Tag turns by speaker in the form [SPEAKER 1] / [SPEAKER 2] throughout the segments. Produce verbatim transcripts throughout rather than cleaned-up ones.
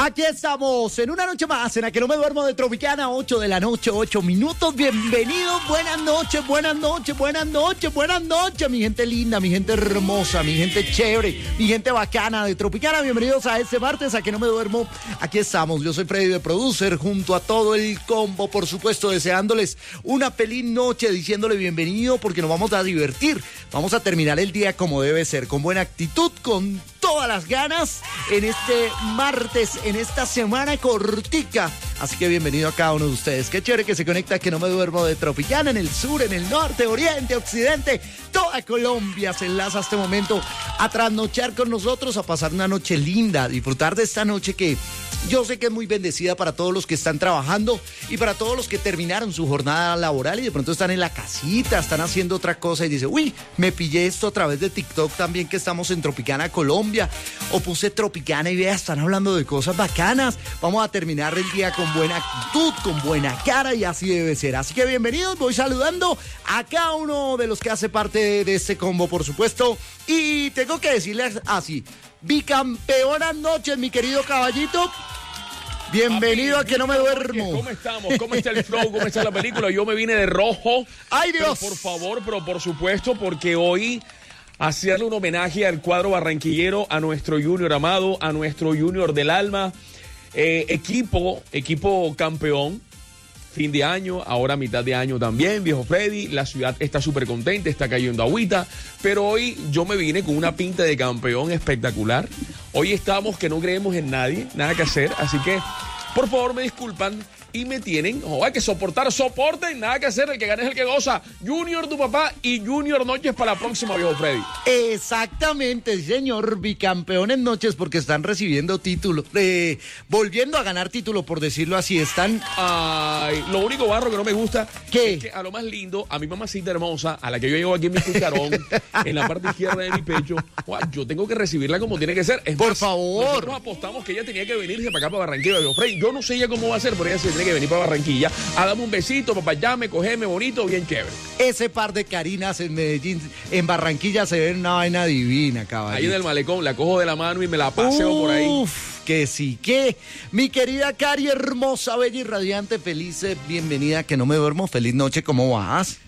[SPEAKER 1] Aquí estamos en una noche más en la que no me duermo de Tropicana, ocho de la noche, ocho minutos. Bienvenidos, buenas noches, buenas noches, buenas noches, buenas noches, mi gente linda, mi gente hermosa, mi gente chévere, mi gente bacana de Tropicana. Bienvenidos a este martes a que no me duermo. Aquí estamos, yo soy Freddy de Producer, junto a todo el combo, por supuesto, deseándoles una feliz noche, diciéndole bienvenido porque nos vamos a divertir. Vamos a terminar el día como debe ser, con buena actitud, con todas las ganas en este martes, en esta semana cortica. Así que bienvenido a cada uno de ustedes. Qué chévere que se conecta, que no me duermo de Tropicana, en el sur, en el norte, oriente, occidente. Toda Colombia se enlaza a este momento a trasnochar con nosotros, a pasar una noche linda, a disfrutar de esta noche que yo sé que es muy bendecida para todos los que están trabajando y para todos los que terminaron su jornada laboral y de pronto están en la casita, están haciendo otra cosa y dicen, uy, me pillé esto a través de TikTok también, que estamos en Tropicana, Colombia, o puse Tropicana y vea, están hablando de cosas bacanas. Vamos a terminar el día con buena actitud, con buena cara, y así debe ser. Así que bienvenidos, voy saludando a cada uno de los que hace parte de este combo, por supuesto, y tengo que decirles así: bicampeonas noches, mi querido caballito. Bienvenido Papi, a que no me duermo.
[SPEAKER 2] ¿Cómo estamos? ¿Cómo está el flow? ¿Cómo está la película? Yo me vine de rojo.
[SPEAKER 1] ¡Ay, Dios!
[SPEAKER 2] Pero por favor, pero por supuesto, porque hoy hacerle un homenaje al cuadro barranquillero, a nuestro Junior amado, a nuestro Junior del alma, eh, equipo, equipo campeón. Fin de año, ahora mitad de año también, viejo Freddy. La ciudad está súper contenta, está cayendo agüita. Pero hoy yo me vine con una pinta de campeón espectacular. Hoy estamos que no creemos en nadie, nada que hacer. Así que, por favor, me disculpan y me tienen, oh, hay que soportar, soporten, nada que hacer. El que gane es el que goza. Junior tu papá y Junior noches para la próxima, viejo Freddy.
[SPEAKER 1] Exactamente, señor. Bicampeones noches porque están recibiendo título, eh, volviendo a ganar título, por decirlo así. Están...
[SPEAKER 2] Ay, lo único, Barro, que no me gusta,
[SPEAKER 1] ¿qué?
[SPEAKER 2] Es que a lo más lindo, a mi mamacita hermosa, a la que yo llevo aquí en mi cucharón, en la parte izquierda de mi pecho, wow, yo tengo que recibirla como tiene que ser. Es
[SPEAKER 1] por
[SPEAKER 2] más,
[SPEAKER 1] favor.
[SPEAKER 2] Nosotros apostamos que ella tenía que venirse para acá, para Barranquilla, viejo Freddy. Yo no sé ella cómo va a ser, pero ella se tiene que venir para Barranquilla a darme un besito, papá, llame, cogeme bonito, bien chévere.
[SPEAKER 1] Ese par de Carinas en Medellín, en Barranquilla, se ve una vaina divina, caballito.
[SPEAKER 2] Ahí en el malecón, la cojo de la mano y me la paseo
[SPEAKER 1] Uf,
[SPEAKER 2] por ahí.
[SPEAKER 1] Uf, que sí, que mi querida Cari, hermosa, bella y radiante, feliz, bienvenida, que no me duermo, feliz noche, ¿cómo vas?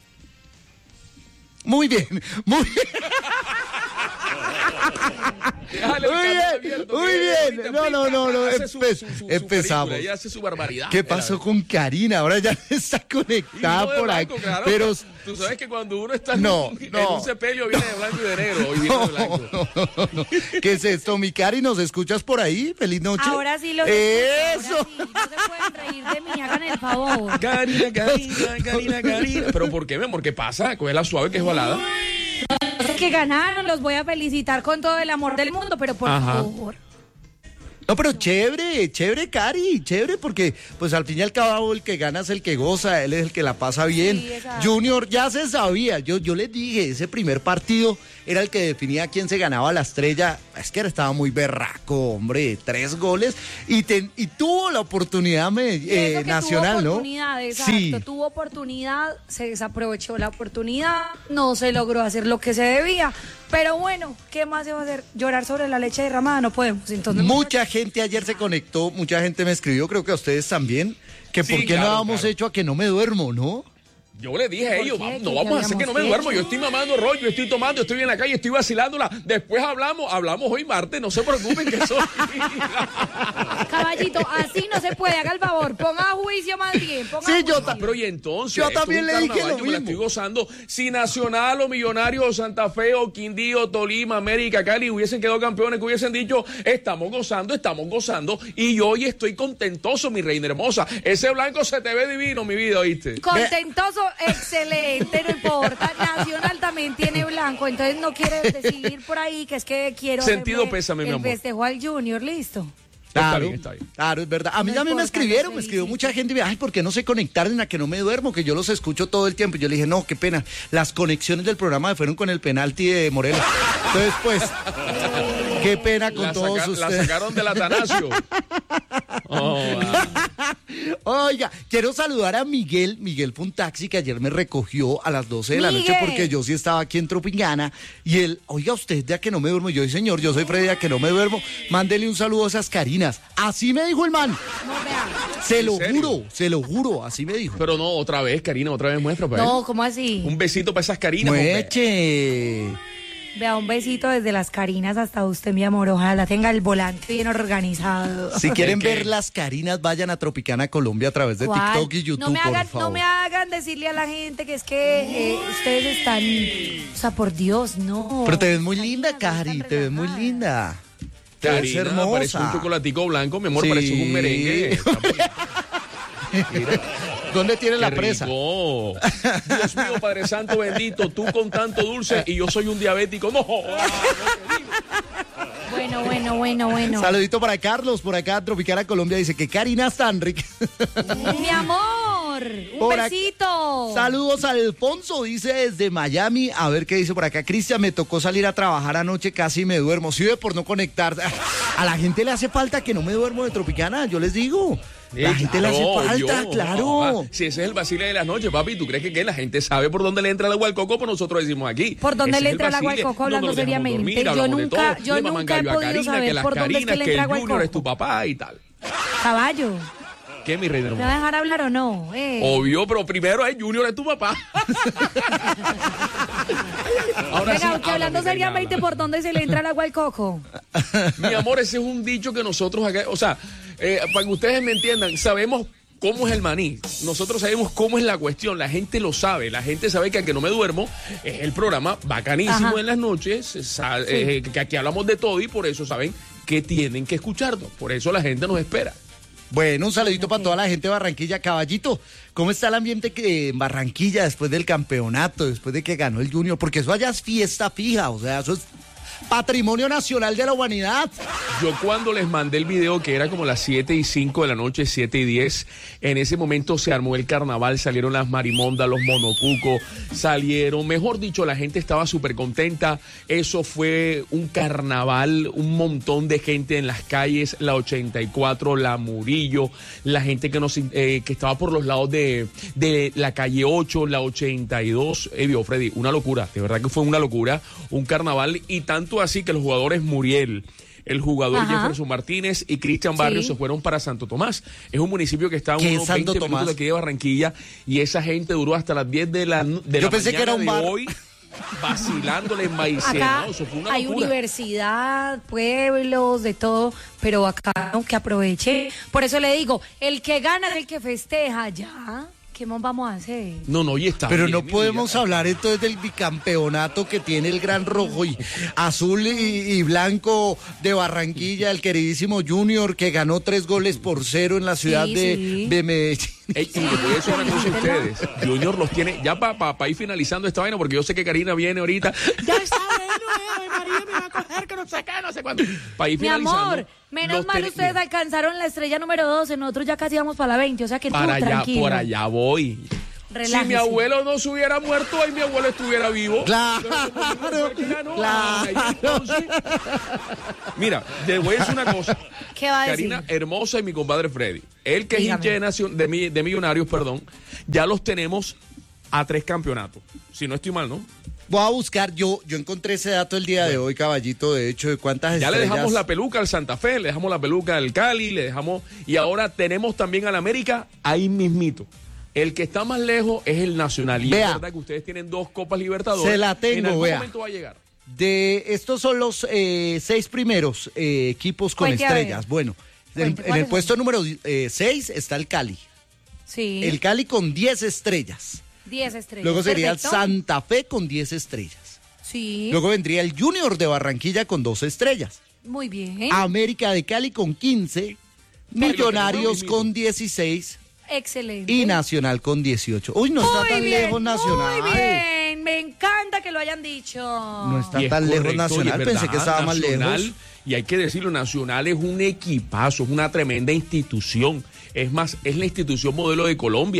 [SPEAKER 1] Muy bien, muy bien.
[SPEAKER 2] Déjale
[SPEAKER 1] muy bien, abierto, muy bien. No, no, no, no.
[SPEAKER 2] Empe su, su, su,
[SPEAKER 1] empezamos.
[SPEAKER 2] Ella hace su barbaridad.
[SPEAKER 1] ¿Qué pasó con Karina? Ahora ya está conectada no por aquí.
[SPEAKER 2] Claro,
[SPEAKER 1] pero
[SPEAKER 2] tú sabes que cuando uno está
[SPEAKER 1] no,
[SPEAKER 2] en,
[SPEAKER 1] no.
[SPEAKER 2] en un sepelio viene de blanco y de negro. Hoy viene
[SPEAKER 1] no,
[SPEAKER 2] de blanco.
[SPEAKER 1] No, no, no. ¿Qué es esto, mi Cari? ¿Nos escuchas por ahí? Feliz noche.
[SPEAKER 3] Ahora sí los
[SPEAKER 1] Eso.
[SPEAKER 3] escucho, ahora sí. No se pueden reír de mí, hagan el favor.
[SPEAKER 2] Karina, Karina, Karina, Karina. ¿Pero por qué, mi amor? ¿Qué pasa? Coge la suave que es balada.
[SPEAKER 3] Que ganaron, los voy a felicitar con todo el amor del mundo, pero por
[SPEAKER 2] Ajá.
[SPEAKER 3] favor.
[SPEAKER 1] No, pero chévere, chévere, Cari, chévere, porque pues al fin y al cabo el que gana es el que goza, él es el que la pasa bien.
[SPEAKER 3] Sí, exacto.
[SPEAKER 1] Junior ya se sabía, yo, yo les dije, ese primer partido era el que definía quién se ganaba la estrella. Es que estaba muy berraco, hombre, tres goles y, ten, y tuvo la oportunidad me, eh, nacional,
[SPEAKER 3] tuvo oportunidad,
[SPEAKER 1] ¿no?
[SPEAKER 3] Exacto,
[SPEAKER 1] sí.
[SPEAKER 3] tuvo oportunidad, se desaprovechó la oportunidad, no se logró hacer lo que se debía. Pero bueno, ¿qué más se va a hacer? Llorar sobre la leche derramada no podemos. Entonces,
[SPEAKER 1] mucha gente ayer se conectó, mucha gente me escribió, creo que a ustedes también, que
[SPEAKER 2] Sí,
[SPEAKER 1] por qué
[SPEAKER 2] claro,
[SPEAKER 1] no habíamos
[SPEAKER 2] claro.
[SPEAKER 1] hecho a que no me duermo, ¿no?
[SPEAKER 2] Yo le dije a
[SPEAKER 3] ¿Por
[SPEAKER 2] ellos,
[SPEAKER 3] qué?
[SPEAKER 2] vamos,
[SPEAKER 3] ¿Qué-
[SPEAKER 2] no
[SPEAKER 3] qué
[SPEAKER 2] vamos a hacer que no me
[SPEAKER 3] habíamos
[SPEAKER 2] duermo. Yo estoy mamando rollo, yo estoy tomando, estoy en la calle, estoy vacilándola. Después hablamos, hablamos hoy martes, no se preocupen que eso...
[SPEAKER 3] Caballito, así no se puede, haga el favor, ponga a juicio más bien. Ponga
[SPEAKER 1] Sí,
[SPEAKER 3] a
[SPEAKER 1] yo
[SPEAKER 3] juicio.
[SPEAKER 1] ta-
[SPEAKER 2] Pero y entonces,
[SPEAKER 1] Yo
[SPEAKER 2] esto
[SPEAKER 1] también
[SPEAKER 2] es un
[SPEAKER 1] le dije
[SPEAKER 2] carnaval,
[SPEAKER 1] lo
[SPEAKER 2] yo me la
[SPEAKER 1] mismo.
[SPEAKER 2] estoy gozando. Si Nacional o Millonarios o Santa Fe o Quindío, Tolima, América, Cali hubiesen quedado campeones, que hubiesen dicho, estamos gozando, estamos gozando, y yo hoy estoy contentoso, mi reina hermosa. Ese blanco se te ve divino, mi vida, ¿oíste?
[SPEAKER 3] Contentoso, excelente, no importa. Nacional también tiene blanco, entonces no quiere decidir por ahí que es que quiero
[SPEAKER 2] Sentido
[SPEAKER 3] hacerle
[SPEAKER 2] pésame, mi
[SPEAKER 3] el
[SPEAKER 2] amor.
[SPEAKER 3] festejo al Junior, listo.
[SPEAKER 1] Claro,
[SPEAKER 2] Está bien, está bien.
[SPEAKER 1] claro, es verdad. A mí
[SPEAKER 3] No
[SPEAKER 1] también me
[SPEAKER 3] importa,
[SPEAKER 1] escribieron,
[SPEAKER 3] no
[SPEAKER 1] me
[SPEAKER 3] se
[SPEAKER 1] escribió
[SPEAKER 3] dice.
[SPEAKER 1] mucha gente y me dijo, ay, ¿por qué no se conectaron a que no me duermo? Que yo los escucho todo el tiempo. Y yo le dije, no, qué pena. Las conexiones del programa me fueron con el penalti de Morelos. Entonces, pues, qué pena con
[SPEAKER 2] La,
[SPEAKER 1] todos
[SPEAKER 2] saca- la
[SPEAKER 1] ustedes.
[SPEAKER 2] sacaron del Atanasio. Oh, wow.
[SPEAKER 1] Oiga, quiero saludar a Miguel. Miguel fue un taxi que ayer me recogió a las doce de la
[SPEAKER 3] Miguel.
[SPEAKER 1] noche porque yo sí estaba aquí en Tropicana. Y él, oiga, usted de a que no me duermo. Yo, sí, señor, yo soy Freddy, a que no me duermo. Mándele un saludo a esas Carinas. Así me dijo el man.
[SPEAKER 3] No, vea.
[SPEAKER 1] Se lo
[SPEAKER 2] ¿En serio?
[SPEAKER 1] juro, se lo juro, así me dijo.
[SPEAKER 2] Pero no, otra vez, Karina, otra vez muestra para
[SPEAKER 3] No,
[SPEAKER 2] él.
[SPEAKER 3] ¿cómo así?
[SPEAKER 2] Un besito para esas Carinas, hombre.
[SPEAKER 1] Mueche.
[SPEAKER 3] Vea, un besito desde las Carinas hasta usted, mi amor. Ojalá tenga el volante bien organizado.
[SPEAKER 1] Si quieren
[SPEAKER 2] ¿De qué?
[SPEAKER 1] ver las Carinas, vayan a Tropicana Colombia a través de
[SPEAKER 3] ¿Cuál?
[SPEAKER 1] TikTok y YouTube,
[SPEAKER 3] no me hagan,
[SPEAKER 1] por favor.
[SPEAKER 3] No me hagan decirle a la gente que es que eh, ustedes están... O sea, por Dios, no.
[SPEAKER 1] Pero te ves muy
[SPEAKER 3] Carinas,
[SPEAKER 1] linda,
[SPEAKER 3] están
[SPEAKER 1] Cari, te ves muy
[SPEAKER 3] relajadas.
[SPEAKER 1] linda. Te ves
[SPEAKER 2] Karina,
[SPEAKER 1] hermosa.
[SPEAKER 2] parece un chocolatico blanco, mi amor,
[SPEAKER 1] Sí.
[SPEAKER 2] parece un merengue. Está muy- Mira,
[SPEAKER 1] ¿Dónde tiene
[SPEAKER 2] qué
[SPEAKER 1] la presa?
[SPEAKER 2] rico. Dios mío, Padre Santo bendito, tú con tanto dulce y yo soy un diabético. No, jodas, no te digo.
[SPEAKER 3] Bueno, bueno, bueno, bueno.
[SPEAKER 1] Saludito para Carlos, por acá, Tropicana Colombia, dice que Karina está tan rica.
[SPEAKER 3] Mi amor, un
[SPEAKER 1] Por ac-
[SPEAKER 3] besito.
[SPEAKER 1] Saludos a Alfonso, dice desde Miami. A ver qué dice por acá. Cristian, me tocó salir a trabajar anoche, casi me duermo. Sí, por no conectar. A la gente le hace falta que no me duermo de Tropicana, yo les digo. La
[SPEAKER 2] Sí,
[SPEAKER 1] gente le hace
[SPEAKER 2] claro,
[SPEAKER 1] falta,
[SPEAKER 2] yo.
[SPEAKER 1] claro.
[SPEAKER 2] Ah, si ese es el vacile de las noches, papi, ¿tú crees que qué? La gente sabe por dónde le entra el agua al coco? Pues nosotros decimos aquí.
[SPEAKER 3] ¿Por dónde
[SPEAKER 2] Ese
[SPEAKER 3] le
[SPEAKER 2] es
[SPEAKER 3] entra el agua al
[SPEAKER 2] vacile.
[SPEAKER 3] coco?
[SPEAKER 2] No
[SPEAKER 3] Hablando
[SPEAKER 2] nos dejamos
[SPEAKER 3] seriamente.
[SPEAKER 2] dormir,
[SPEAKER 3] Yo
[SPEAKER 2] hablamos de
[SPEAKER 3] nunca-
[SPEAKER 2] todo.
[SPEAKER 3] yo
[SPEAKER 2] Le maman
[SPEAKER 3] nunca he
[SPEAKER 2] gallo a
[SPEAKER 3] podido
[SPEAKER 2] Karina,
[SPEAKER 3] saber
[SPEAKER 2] que las
[SPEAKER 3] por dónde es que
[SPEAKER 2] Carinas,
[SPEAKER 3] le
[SPEAKER 2] que
[SPEAKER 3] entra
[SPEAKER 2] el
[SPEAKER 3] agua al
[SPEAKER 2] Junior es tu
[SPEAKER 3] coco.
[SPEAKER 2] papá y tal.
[SPEAKER 3] Caballo,
[SPEAKER 2] ¿Qué, mi reina
[SPEAKER 3] ¿me va a
[SPEAKER 2] hermosa?
[SPEAKER 3] dejar hablar o no? Eh.
[SPEAKER 2] Obvio, pero primero es Junior es tu papá. Ahora sí,
[SPEAKER 3] Venga, aunque
[SPEAKER 2] habla,
[SPEAKER 3] hablando
[SPEAKER 2] mi reina,
[SPEAKER 3] seriamente,
[SPEAKER 2] habla.
[SPEAKER 3] ¿por dónde se le entra el agua al coco?
[SPEAKER 2] Mi amor, ese es un dicho que nosotros acá, o sea, eh, para que ustedes me entiendan, sabemos cómo es el maní. Nosotros sabemos cómo es la cuestión. La gente lo sabe. La gente sabe que a que no me duermo es el programa bacanísimo
[SPEAKER 3] Ajá.
[SPEAKER 2] en las noches. sa- eh, que aquí hablamos de todo y por eso saben que tienen que escucharnos. Por eso la gente nos espera.
[SPEAKER 1] Bueno, un saludito para toda la gente de Barranquilla. Caballito, ¿cómo está el ambiente que en Barranquilla después del campeonato, después de que ganó el Junior? Porque eso allá es fiesta fija, o sea, eso es patrimonio nacional de la humanidad.
[SPEAKER 2] Yo cuando les mandé el video, que era como las siete y cinco de la noche, siete y diez, en ese momento se armó el carnaval, salieron las marimondas, los monocucos, salieron, mejor dicho, la gente estaba súper contenta. Eso fue un carnaval, un montón de gente en las calles, la ochenta y cuatro, la Murillo, la gente que, nos, eh, que estaba por los lados de, de la calle ocho, la ochenta y dos. Eh, vio, Freddy, una locura, de verdad que fue una locura, un carnaval, y tanto así que los jugadores Muriel, el jugador
[SPEAKER 3] Ajá.
[SPEAKER 2] Jefferson Martínez y Cristian Barrios
[SPEAKER 3] Sí.
[SPEAKER 2] se fueron para Santo Tomás. Es un municipio que está a
[SPEAKER 1] ¿Qué es
[SPEAKER 2] unos
[SPEAKER 1] Santo
[SPEAKER 2] veinte
[SPEAKER 1] Tomás?
[SPEAKER 2] minutos de aquí de Barranquilla, y esa gente duró hasta las diez de la, de
[SPEAKER 1] Yo
[SPEAKER 2] la
[SPEAKER 1] pensé que
[SPEAKER 2] mañana
[SPEAKER 1] era un
[SPEAKER 2] de
[SPEAKER 1] bar.
[SPEAKER 2] hoy vacilándole en
[SPEAKER 3] Acá
[SPEAKER 2] Maicenado. Eso fue una
[SPEAKER 3] hay
[SPEAKER 2] locura.
[SPEAKER 3] universidad, pueblos, de todo, pero acá no, que aproveche. Por eso le digo, el que gana es el que festeja, ya. ¿Qué más vamos a hacer?
[SPEAKER 2] No, no, y está
[SPEAKER 1] Pero
[SPEAKER 2] bien,
[SPEAKER 1] no
[SPEAKER 2] mi
[SPEAKER 1] podemos
[SPEAKER 2] vida.
[SPEAKER 1] hablar entonces del bicampeonato que tiene el gran rojo y azul y, y blanco de Barranquilla, el queridísimo Junior, que ganó tres goles por cero en la ciudad
[SPEAKER 3] Sí,
[SPEAKER 1] de,
[SPEAKER 3] sí.
[SPEAKER 1] de Medellín.
[SPEAKER 2] Ey, y les voy a decir una cosa a ustedes. Junior los tiene, ya para pa, pa ir finalizando esta vaina, porque yo sé que Karina viene ahorita. Ya está bueno, eh, María me va a coger, que no sé qué, no sé cuándo. Para ir
[SPEAKER 3] Mi
[SPEAKER 2] finalizando.
[SPEAKER 3] amor, menos
[SPEAKER 2] los
[SPEAKER 3] mal
[SPEAKER 2] tiene-
[SPEAKER 3] ustedes
[SPEAKER 2] mira,
[SPEAKER 3] alcanzaron la estrella número doce, nosotros ya casi vamos para la veinte, o sea que tú,
[SPEAKER 2] para allá,
[SPEAKER 3] tranquilo.
[SPEAKER 2] por allá voy.
[SPEAKER 3] Relájese.
[SPEAKER 2] Si mi abuelo no se hubiera muerto, ahí mi abuelo estuviera vivo.
[SPEAKER 1] Claro,
[SPEAKER 2] Pero como mi abuelo fue el que ganó,
[SPEAKER 1] claro.
[SPEAKER 2] ahí entonces- Mira, te voy a decir una cosa.
[SPEAKER 3] ¿Qué va a decir?
[SPEAKER 2] Karina Hermosa y mi compadre Freddy. Él que
[SPEAKER 3] Dígame.
[SPEAKER 2] es hincha de, nacion- de, mi- de Millonarios, perdón, ya los tenemos a tres campeonatos. Si no estoy mal, ¿no?
[SPEAKER 1] Voy a buscar, yo, yo encontré ese dato el día de hoy, caballito, de hecho, de cuántas
[SPEAKER 2] Ya le
[SPEAKER 1] estrellas.
[SPEAKER 2] dejamos la peluca al Santa Fe, le dejamos la peluca al Cali, le dejamos... Y ahora tenemos también al América ahí mismito. El que está más lejos es el Nacional. Y
[SPEAKER 1] Vea.
[SPEAKER 2] es verdad que ustedes tienen dos Copas Libertadores.
[SPEAKER 1] Se la tengo,
[SPEAKER 2] En algún
[SPEAKER 1] vea.
[SPEAKER 2] momento va a llegar.
[SPEAKER 1] De estos son los eh, seis primeros eh, equipos con
[SPEAKER 3] Cuente a ver.
[SPEAKER 1] estrellas. Bueno, en,
[SPEAKER 3] Cuente,
[SPEAKER 1] en el
[SPEAKER 3] ¿cuáles
[SPEAKER 1] puesto
[SPEAKER 3] son?
[SPEAKER 1] número seis está el Cali.
[SPEAKER 3] Sí,
[SPEAKER 1] El Cali con diez estrellas.
[SPEAKER 3] diez estrellas.
[SPEAKER 1] Luego sería el
[SPEAKER 3] Perfecto.
[SPEAKER 1] Santa Fe con diez estrellas.
[SPEAKER 3] Sí,
[SPEAKER 1] Luego vendría el Junior de Barranquilla con dos estrellas.
[SPEAKER 3] muy bien.
[SPEAKER 1] América de Cali con quince. Millonarios con dieciséis.
[SPEAKER 3] Excelente.
[SPEAKER 1] Y Nacional con dieciocho. Uy, no está
[SPEAKER 3] Muy
[SPEAKER 1] tan
[SPEAKER 3] bien,
[SPEAKER 1] lejos Nacional.
[SPEAKER 3] Muy bien, me encanta que lo hayan dicho.
[SPEAKER 1] No está
[SPEAKER 2] Y es
[SPEAKER 1] tan lejos
[SPEAKER 2] correcto, y es
[SPEAKER 1] Nacional. Pensé
[SPEAKER 2] verdad,
[SPEAKER 1] que estaba más
[SPEAKER 2] Nacional,
[SPEAKER 1] lejos.
[SPEAKER 2] Y hay que decirlo, Nacional es un equipazo, es una tremenda institución. Es más, es la institución modelo de Colombia.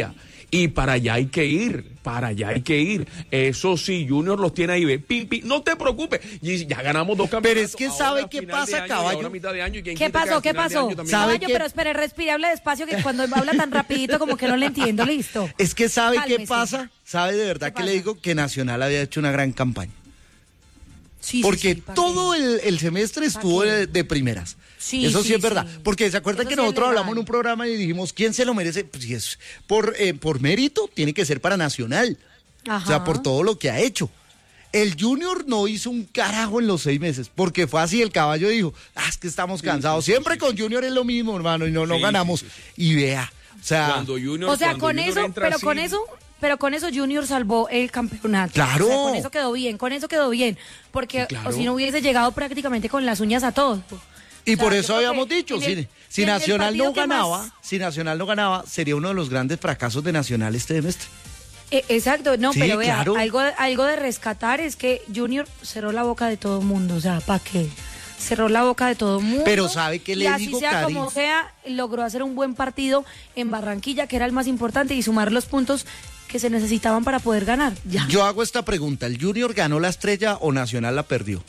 [SPEAKER 2] Y para allá hay que ir, para allá hay que ir. Eso sí, Junior los tiene ahí, ve, pim, pim, no te preocupes. Y ya ganamos dos campeonatos.
[SPEAKER 1] Pero es que sabe qué pasa, Caballo.
[SPEAKER 3] ¿Qué pasó? ¿Qué pasó? Caballo, pero espere, respire, hable despacio, que cuando habla tan rapidito como que no le entiendo, listo.
[SPEAKER 1] Es que sabe
[SPEAKER 3] Cálmese.
[SPEAKER 1] qué pasa, sabe de verdad que le digo que Nacional había hecho una gran campaña.
[SPEAKER 3] Sí,
[SPEAKER 1] Porque
[SPEAKER 3] sí, sí,
[SPEAKER 1] todo el, el semestre estuvo de, de primeras.
[SPEAKER 3] Sí,
[SPEAKER 1] Eso sí,
[SPEAKER 3] sí,
[SPEAKER 1] es verdad.
[SPEAKER 3] sí.
[SPEAKER 1] Porque se acuerdan
[SPEAKER 3] Eso
[SPEAKER 1] que
[SPEAKER 3] sí es
[SPEAKER 1] nosotros
[SPEAKER 3] legal.
[SPEAKER 1] hablamos en un programa y dijimos, ¿quién se lo merece? Pues si es por, eh, por mérito, tiene que ser para Nacional.
[SPEAKER 3] Ajá.
[SPEAKER 1] O sea, por todo lo que ha hecho. El Junior no hizo un carajo en los seis meses, porque fue así, el Caballo dijo, ah, es que estamos cansados.
[SPEAKER 2] sí, sí,
[SPEAKER 1] Siempre
[SPEAKER 2] sí,
[SPEAKER 1] con Junior es lo mismo, hermano, y no, no
[SPEAKER 2] Sí,
[SPEAKER 1] ganamos.
[SPEAKER 2] sí, sí,
[SPEAKER 1] Y vea, o sea,
[SPEAKER 2] Cuando Junior,
[SPEAKER 3] O sea,
[SPEAKER 2] cuando
[SPEAKER 3] con
[SPEAKER 2] Junior
[SPEAKER 3] eso,
[SPEAKER 2] entra
[SPEAKER 3] pero
[SPEAKER 2] así,
[SPEAKER 3] con eso, pero con eso Junior salvó el campeonato.
[SPEAKER 1] Claro.
[SPEAKER 3] O sea, con eso quedó bien, con eso quedó bien, porque
[SPEAKER 2] Sí, claro.
[SPEAKER 3] o si no hubiese llegado prácticamente con las uñas a todo.
[SPEAKER 1] y
[SPEAKER 3] O sea,
[SPEAKER 1] por
[SPEAKER 3] yo
[SPEAKER 1] eso
[SPEAKER 3] creo
[SPEAKER 1] habíamos
[SPEAKER 3] que
[SPEAKER 1] dicho,
[SPEAKER 3] en
[SPEAKER 1] si,
[SPEAKER 3] el-
[SPEAKER 1] si
[SPEAKER 3] en el
[SPEAKER 1] Nacional
[SPEAKER 3] partido
[SPEAKER 1] no
[SPEAKER 3] que
[SPEAKER 1] ganaba,
[SPEAKER 3] más-
[SPEAKER 1] si Nacional no ganaba, sería uno de los grandes fracasos de Nacional este semestre.
[SPEAKER 3] Eh, exacto, no,
[SPEAKER 1] Sí,
[SPEAKER 3] pero vea,
[SPEAKER 1] claro.
[SPEAKER 3] algo, algo de rescatar es que Junior cerró la boca de todo el mundo, o sea, ¿para qué? Cerró la boca de todo el mundo.
[SPEAKER 1] Pero ¿sabe qué le
[SPEAKER 3] y así
[SPEAKER 1] digo,
[SPEAKER 3] sea
[SPEAKER 1] Cari?
[SPEAKER 3] como sea, logró hacer un buen partido en Barranquilla, que era el más importante, y sumar los puntos que se necesitaban para poder ganar. Ya.
[SPEAKER 1] Yo hago esta pregunta, ¿el Junior ganó la estrella o Nacional la perdió?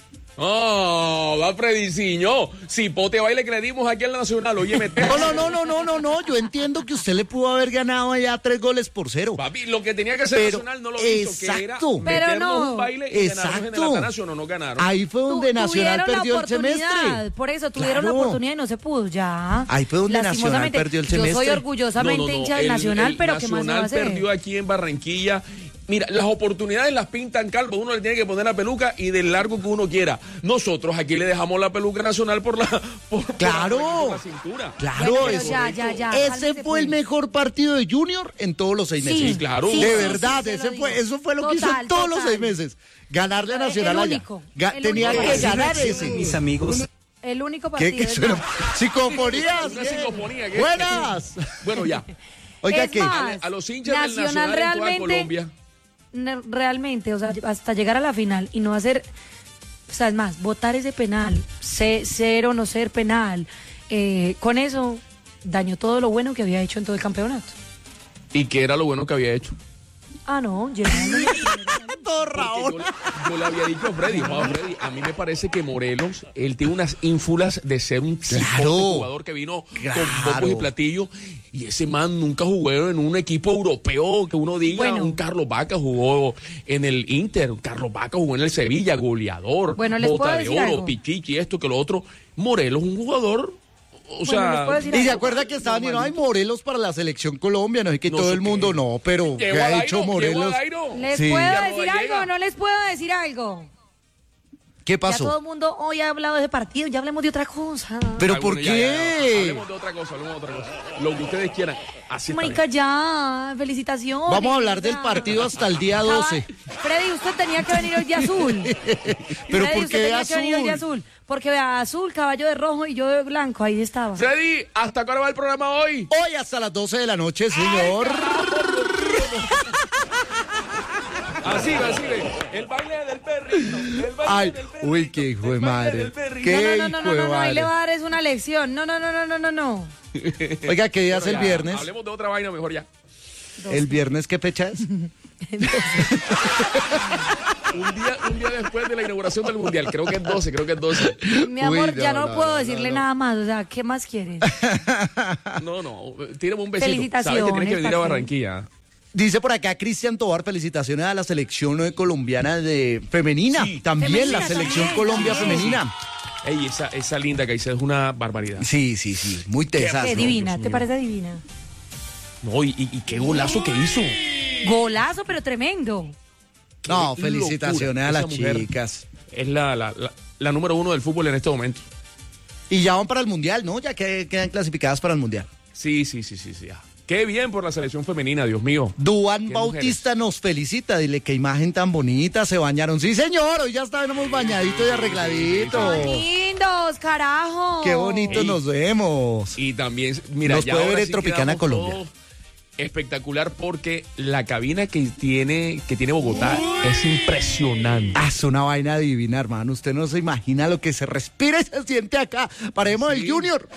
[SPEAKER 2] Oh, va Frediciño. Si pote baile que le dimos aquí en la Nacional, oye, mete.
[SPEAKER 1] No, no, no, no, no, no, no, yo entiendo que usted le pudo haber ganado allá tres goles por cero.
[SPEAKER 2] Papi, lo que tenía que hacer
[SPEAKER 1] Pero,
[SPEAKER 2] Nacional no lo hizo, que era
[SPEAKER 1] exacto.
[SPEAKER 3] Pero
[SPEAKER 2] meternos
[SPEAKER 3] no.
[SPEAKER 2] un baile y ganarnos en el
[SPEAKER 1] Exacto.
[SPEAKER 2] Atanasio, no nos ganaron.
[SPEAKER 1] Ahí fue donde
[SPEAKER 3] Tu-
[SPEAKER 1] Nacional
[SPEAKER 3] tuvieron la
[SPEAKER 1] perdió el
[SPEAKER 3] oportunidad,
[SPEAKER 1] semestre.
[SPEAKER 3] Por eso tuvieron la
[SPEAKER 1] Claro.
[SPEAKER 3] oportunidad y no se pudo, ya.
[SPEAKER 1] Ahí fue donde Nacional
[SPEAKER 3] Lastimosamente,
[SPEAKER 1] perdió el
[SPEAKER 3] Yo soy
[SPEAKER 1] semestre.
[SPEAKER 3] orgullosamente
[SPEAKER 2] No, no, no,
[SPEAKER 3] hincha del
[SPEAKER 2] el-
[SPEAKER 3] Nacional,
[SPEAKER 2] el
[SPEAKER 3] pero ¿qué más se va a
[SPEAKER 2] Nacional
[SPEAKER 3] hacer?
[SPEAKER 2] perdió aquí en Barranquilla. Mira, las oportunidades las pintan calvo, uno le tiene que poner la peluca y del largo que uno quiera. Nosotros aquí le dejamos la peluca nacional por la por,
[SPEAKER 1] Claro.
[SPEAKER 2] por la cintura.
[SPEAKER 1] Claro,
[SPEAKER 3] Bueno, pero
[SPEAKER 1] eso.
[SPEAKER 3] ya, ya, ya,
[SPEAKER 1] Ese
[SPEAKER 3] cálmese,
[SPEAKER 1] fue el
[SPEAKER 3] pues.
[SPEAKER 1] mejor partido de Junior en todos los seis
[SPEAKER 3] Sí,
[SPEAKER 1] meses.
[SPEAKER 2] claro.
[SPEAKER 3] sí,
[SPEAKER 1] de
[SPEAKER 3] sí,
[SPEAKER 1] verdad,
[SPEAKER 3] sí, se
[SPEAKER 1] ese
[SPEAKER 3] lo
[SPEAKER 1] fue,
[SPEAKER 3] digo.
[SPEAKER 1] eso fue lo que hizo
[SPEAKER 3] Total,
[SPEAKER 1] en todos los
[SPEAKER 3] total.
[SPEAKER 1] seis meses. Ganarle a
[SPEAKER 3] El
[SPEAKER 1] Nacional allá.
[SPEAKER 3] único,
[SPEAKER 1] Ga-
[SPEAKER 3] el
[SPEAKER 1] tenía
[SPEAKER 3] único
[SPEAKER 1] que
[SPEAKER 3] partido.
[SPEAKER 1] ganar
[SPEAKER 3] Sí,
[SPEAKER 1] ese.
[SPEAKER 4] Mis amigos.
[SPEAKER 3] El único
[SPEAKER 1] ¿Qué,
[SPEAKER 3] partido.
[SPEAKER 1] qué
[SPEAKER 3] es
[SPEAKER 1] suena?
[SPEAKER 3] más.
[SPEAKER 1] Psicofonías.
[SPEAKER 2] Una
[SPEAKER 1] ¿qué?
[SPEAKER 2] psicofonía, ¿qué?
[SPEAKER 1] Buenas.
[SPEAKER 2] Bueno, ya.
[SPEAKER 1] Oiga,
[SPEAKER 3] Es
[SPEAKER 1] ¿qué?
[SPEAKER 3] más,
[SPEAKER 2] A los hinchas del
[SPEAKER 3] Nacional
[SPEAKER 2] Nacional en toda
[SPEAKER 3] realmente-
[SPEAKER 2] Colombia.
[SPEAKER 3] Ne- realmente, o sea, hasta llegar a la final y no hacer, o sea, es más, votar ese penal, se- ser o no ser penal, eh, con eso dañó todo lo bueno que había hecho en todo el campeonato.
[SPEAKER 2] ¿Y qué era lo bueno que había hecho?
[SPEAKER 3] Ah, no, llegando.
[SPEAKER 1] Todo
[SPEAKER 2] Porque
[SPEAKER 1] Raúl.
[SPEAKER 2] Yo, le- yo le había dicho a Freddy, Juan Freddy, a mí me parece que Morelos, él tiene unas ínfulas de ser un
[SPEAKER 1] Claro.
[SPEAKER 2] cipote jugador que vino
[SPEAKER 1] Claro.
[SPEAKER 2] con pocos y platillos, y ese man nunca jugó en un equipo europeo que uno diga,
[SPEAKER 3] Bueno.
[SPEAKER 2] un Carlos Vaca jugó en el Inter, Carlos Vaca jugó en el Sevilla, goleador,
[SPEAKER 3] Bueno, les
[SPEAKER 2] bota
[SPEAKER 3] puedo
[SPEAKER 2] de
[SPEAKER 3] decir
[SPEAKER 2] oro,
[SPEAKER 3] algo.
[SPEAKER 2] pichichi, esto que lo otro. Morelos, un jugador, o
[SPEAKER 3] Bueno,
[SPEAKER 2] sea...
[SPEAKER 3] les puedo decir
[SPEAKER 1] Y se
[SPEAKER 3] algo.
[SPEAKER 1] acuerda que estaban diciendo, ay, Morelos para la selección Colombia, no sé qué,
[SPEAKER 2] No
[SPEAKER 1] todo
[SPEAKER 2] sé
[SPEAKER 1] el mundo,
[SPEAKER 2] qué.
[SPEAKER 1] no, pero ¿qué
[SPEAKER 2] Llegó a
[SPEAKER 1] ha
[SPEAKER 2] Dairo,
[SPEAKER 1] hecho
[SPEAKER 2] llegó a
[SPEAKER 1] Morelos?
[SPEAKER 2] Dairo.
[SPEAKER 3] ¿Les
[SPEAKER 1] Sí.
[SPEAKER 3] puedo
[SPEAKER 2] Ya no
[SPEAKER 3] decir
[SPEAKER 2] llega.
[SPEAKER 3] algo o no les puedo decir algo?
[SPEAKER 1] ¿Qué
[SPEAKER 3] Ya todo
[SPEAKER 1] pasó?
[SPEAKER 3] el mundo hoy ha hablado de ese partido, ya hablemos de otra cosa.
[SPEAKER 1] ¿Pero
[SPEAKER 2] Ay,
[SPEAKER 1] por
[SPEAKER 2] bueno, ya, ya, ya.
[SPEAKER 1] qué?
[SPEAKER 2] Hablemos de otra cosa, hablemos de otra cosa. Lo que ustedes quieran. Así está
[SPEAKER 3] Mónica,
[SPEAKER 2] bien.
[SPEAKER 3] ya, felicitaciones.
[SPEAKER 1] Vamos a hablar del
[SPEAKER 3] ya.
[SPEAKER 1] partido hasta el día
[SPEAKER 3] Acaba-
[SPEAKER 1] doce.
[SPEAKER 3] Freddy, usted tenía que venir hoy de azul.
[SPEAKER 1] ¿Pero
[SPEAKER 3] Freddy,
[SPEAKER 1] por
[SPEAKER 3] usted
[SPEAKER 1] qué
[SPEAKER 3] tenía que venir hoy de
[SPEAKER 1] azul?
[SPEAKER 3] azul. Porque vea, azul, caballo de rojo y yo de blanco, ahí estaba.
[SPEAKER 2] Freddy, ¿hasta cuándo va el programa hoy?
[SPEAKER 1] Hoy hasta las doce de la noche, señor.
[SPEAKER 2] Así ve, así ve. El baile del perrito. El baile
[SPEAKER 1] Ay,
[SPEAKER 2] del perrito.
[SPEAKER 1] uy, qué hijo de
[SPEAKER 2] el baile
[SPEAKER 1] madre.
[SPEAKER 2] del perrito.
[SPEAKER 1] Qué
[SPEAKER 3] No, no, no,
[SPEAKER 1] hijo
[SPEAKER 3] no,
[SPEAKER 1] de
[SPEAKER 3] no, no, ahí
[SPEAKER 1] madre.
[SPEAKER 3] le va a dar es una lección. No, no, no, no, no, no, no.
[SPEAKER 1] Oiga, ¿qué día es
[SPEAKER 2] Bueno,
[SPEAKER 1] el
[SPEAKER 2] ya,
[SPEAKER 1] viernes?
[SPEAKER 2] Hablemos de otra vaina mejor ya.
[SPEAKER 1] ¿El viernes qué fecha es?
[SPEAKER 2] Un día, un día después de la inauguración del Mundial. Creo que es doce, creo que es doce.
[SPEAKER 3] Mi amor,
[SPEAKER 1] Uy, no,
[SPEAKER 3] ya no,
[SPEAKER 1] no,
[SPEAKER 3] puedo
[SPEAKER 1] no,
[SPEAKER 3] decirle
[SPEAKER 1] no.
[SPEAKER 3] nada más. O sea, ¿qué más quieres?
[SPEAKER 2] No, no. Tírame un besito.
[SPEAKER 3] Felicitaciones,
[SPEAKER 2] Sabes que tienes que venir a
[SPEAKER 3] parce.
[SPEAKER 2] Barranquilla.
[SPEAKER 1] Dice por acá Cristian Tobar, felicitaciones a la selección eh, colombiana de femenina.
[SPEAKER 2] Sí.
[SPEAKER 1] También
[SPEAKER 3] Femenina,
[SPEAKER 1] la selección
[SPEAKER 3] también,
[SPEAKER 1] Colombia
[SPEAKER 3] también.
[SPEAKER 1] femenina.
[SPEAKER 2] Ey, esa, esa linda que hice es una barbaridad.
[SPEAKER 1] Sí, sí, sí, muy tesas.
[SPEAKER 3] Qué
[SPEAKER 1] ¿no?
[SPEAKER 3] divina,
[SPEAKER 2] Dios
[SPEAKER 3] ¿te
[SPEAKER 2] mío.
[SPEAKER 3] parece divina?
[SPEAKER 2] No, y, y, y qué golazo que hizo.
[SPEAKER 3] Golazo, pero tremendo.
[SPEAKER 1] No,
[SPEAKER 2] Qué
[SPEAKER 1] felicitaciones
[SPEAKER 2] locura.
[SPEAKER 1] a las
[SPEAKER 2] Esa mujer
[SPEAKER 1] chicas.
[SPEAKER 2] Es la, la, la, la número uno del fútbol en este momento.
[SPEAKER 1] Y ya van para el Mundial, ¿no? Ya que quedan clasificadas para el Mundial.
[SPEAKER 2] Sí, sí, sí, sí, sí. ah. Qué bien por la selección femenina, Dios mío.
[SPEAKER 1] Duan
[SPEAKER 2] Qué
[SPEAKER 1] Bautista nos felicita, dile qué imagen tan bonita, se bañaron. Sí, señor, hoy ya estábamos bañaditos y arregladitos.
[SPEAKER 3] ¡Qué lindos, carajo!
[SPEAKER 1] Qué bonito
[SPEAKER 2] Ey.
[SPEAKER 1] nos vemos.
[SPEAKER 2] Y también, mira,
[SPEAKER 1] Nos
[SPEAKER 2] ya
[SPEAKER 1] puede
[SPEAKER 2] ahora
[SPEAKER 1] ver en
[SPEAKER 2] sí
[SPEAKER 1] Tropicana
[SPEAKER 2] quedamos
[SPEAKER 1] Colombia.
[SPEAKER 2] todos- espectacular porque la cabina que tiene, que tiene Bogotá es impresionante.
[SPEAKER 1] Ah, es una vaina divina, hermano. Usted no se imagina lo que se respira y se siente acá. Paremos
[SPEAKER 2] Sí.
[SPEAKER 1] el Junior.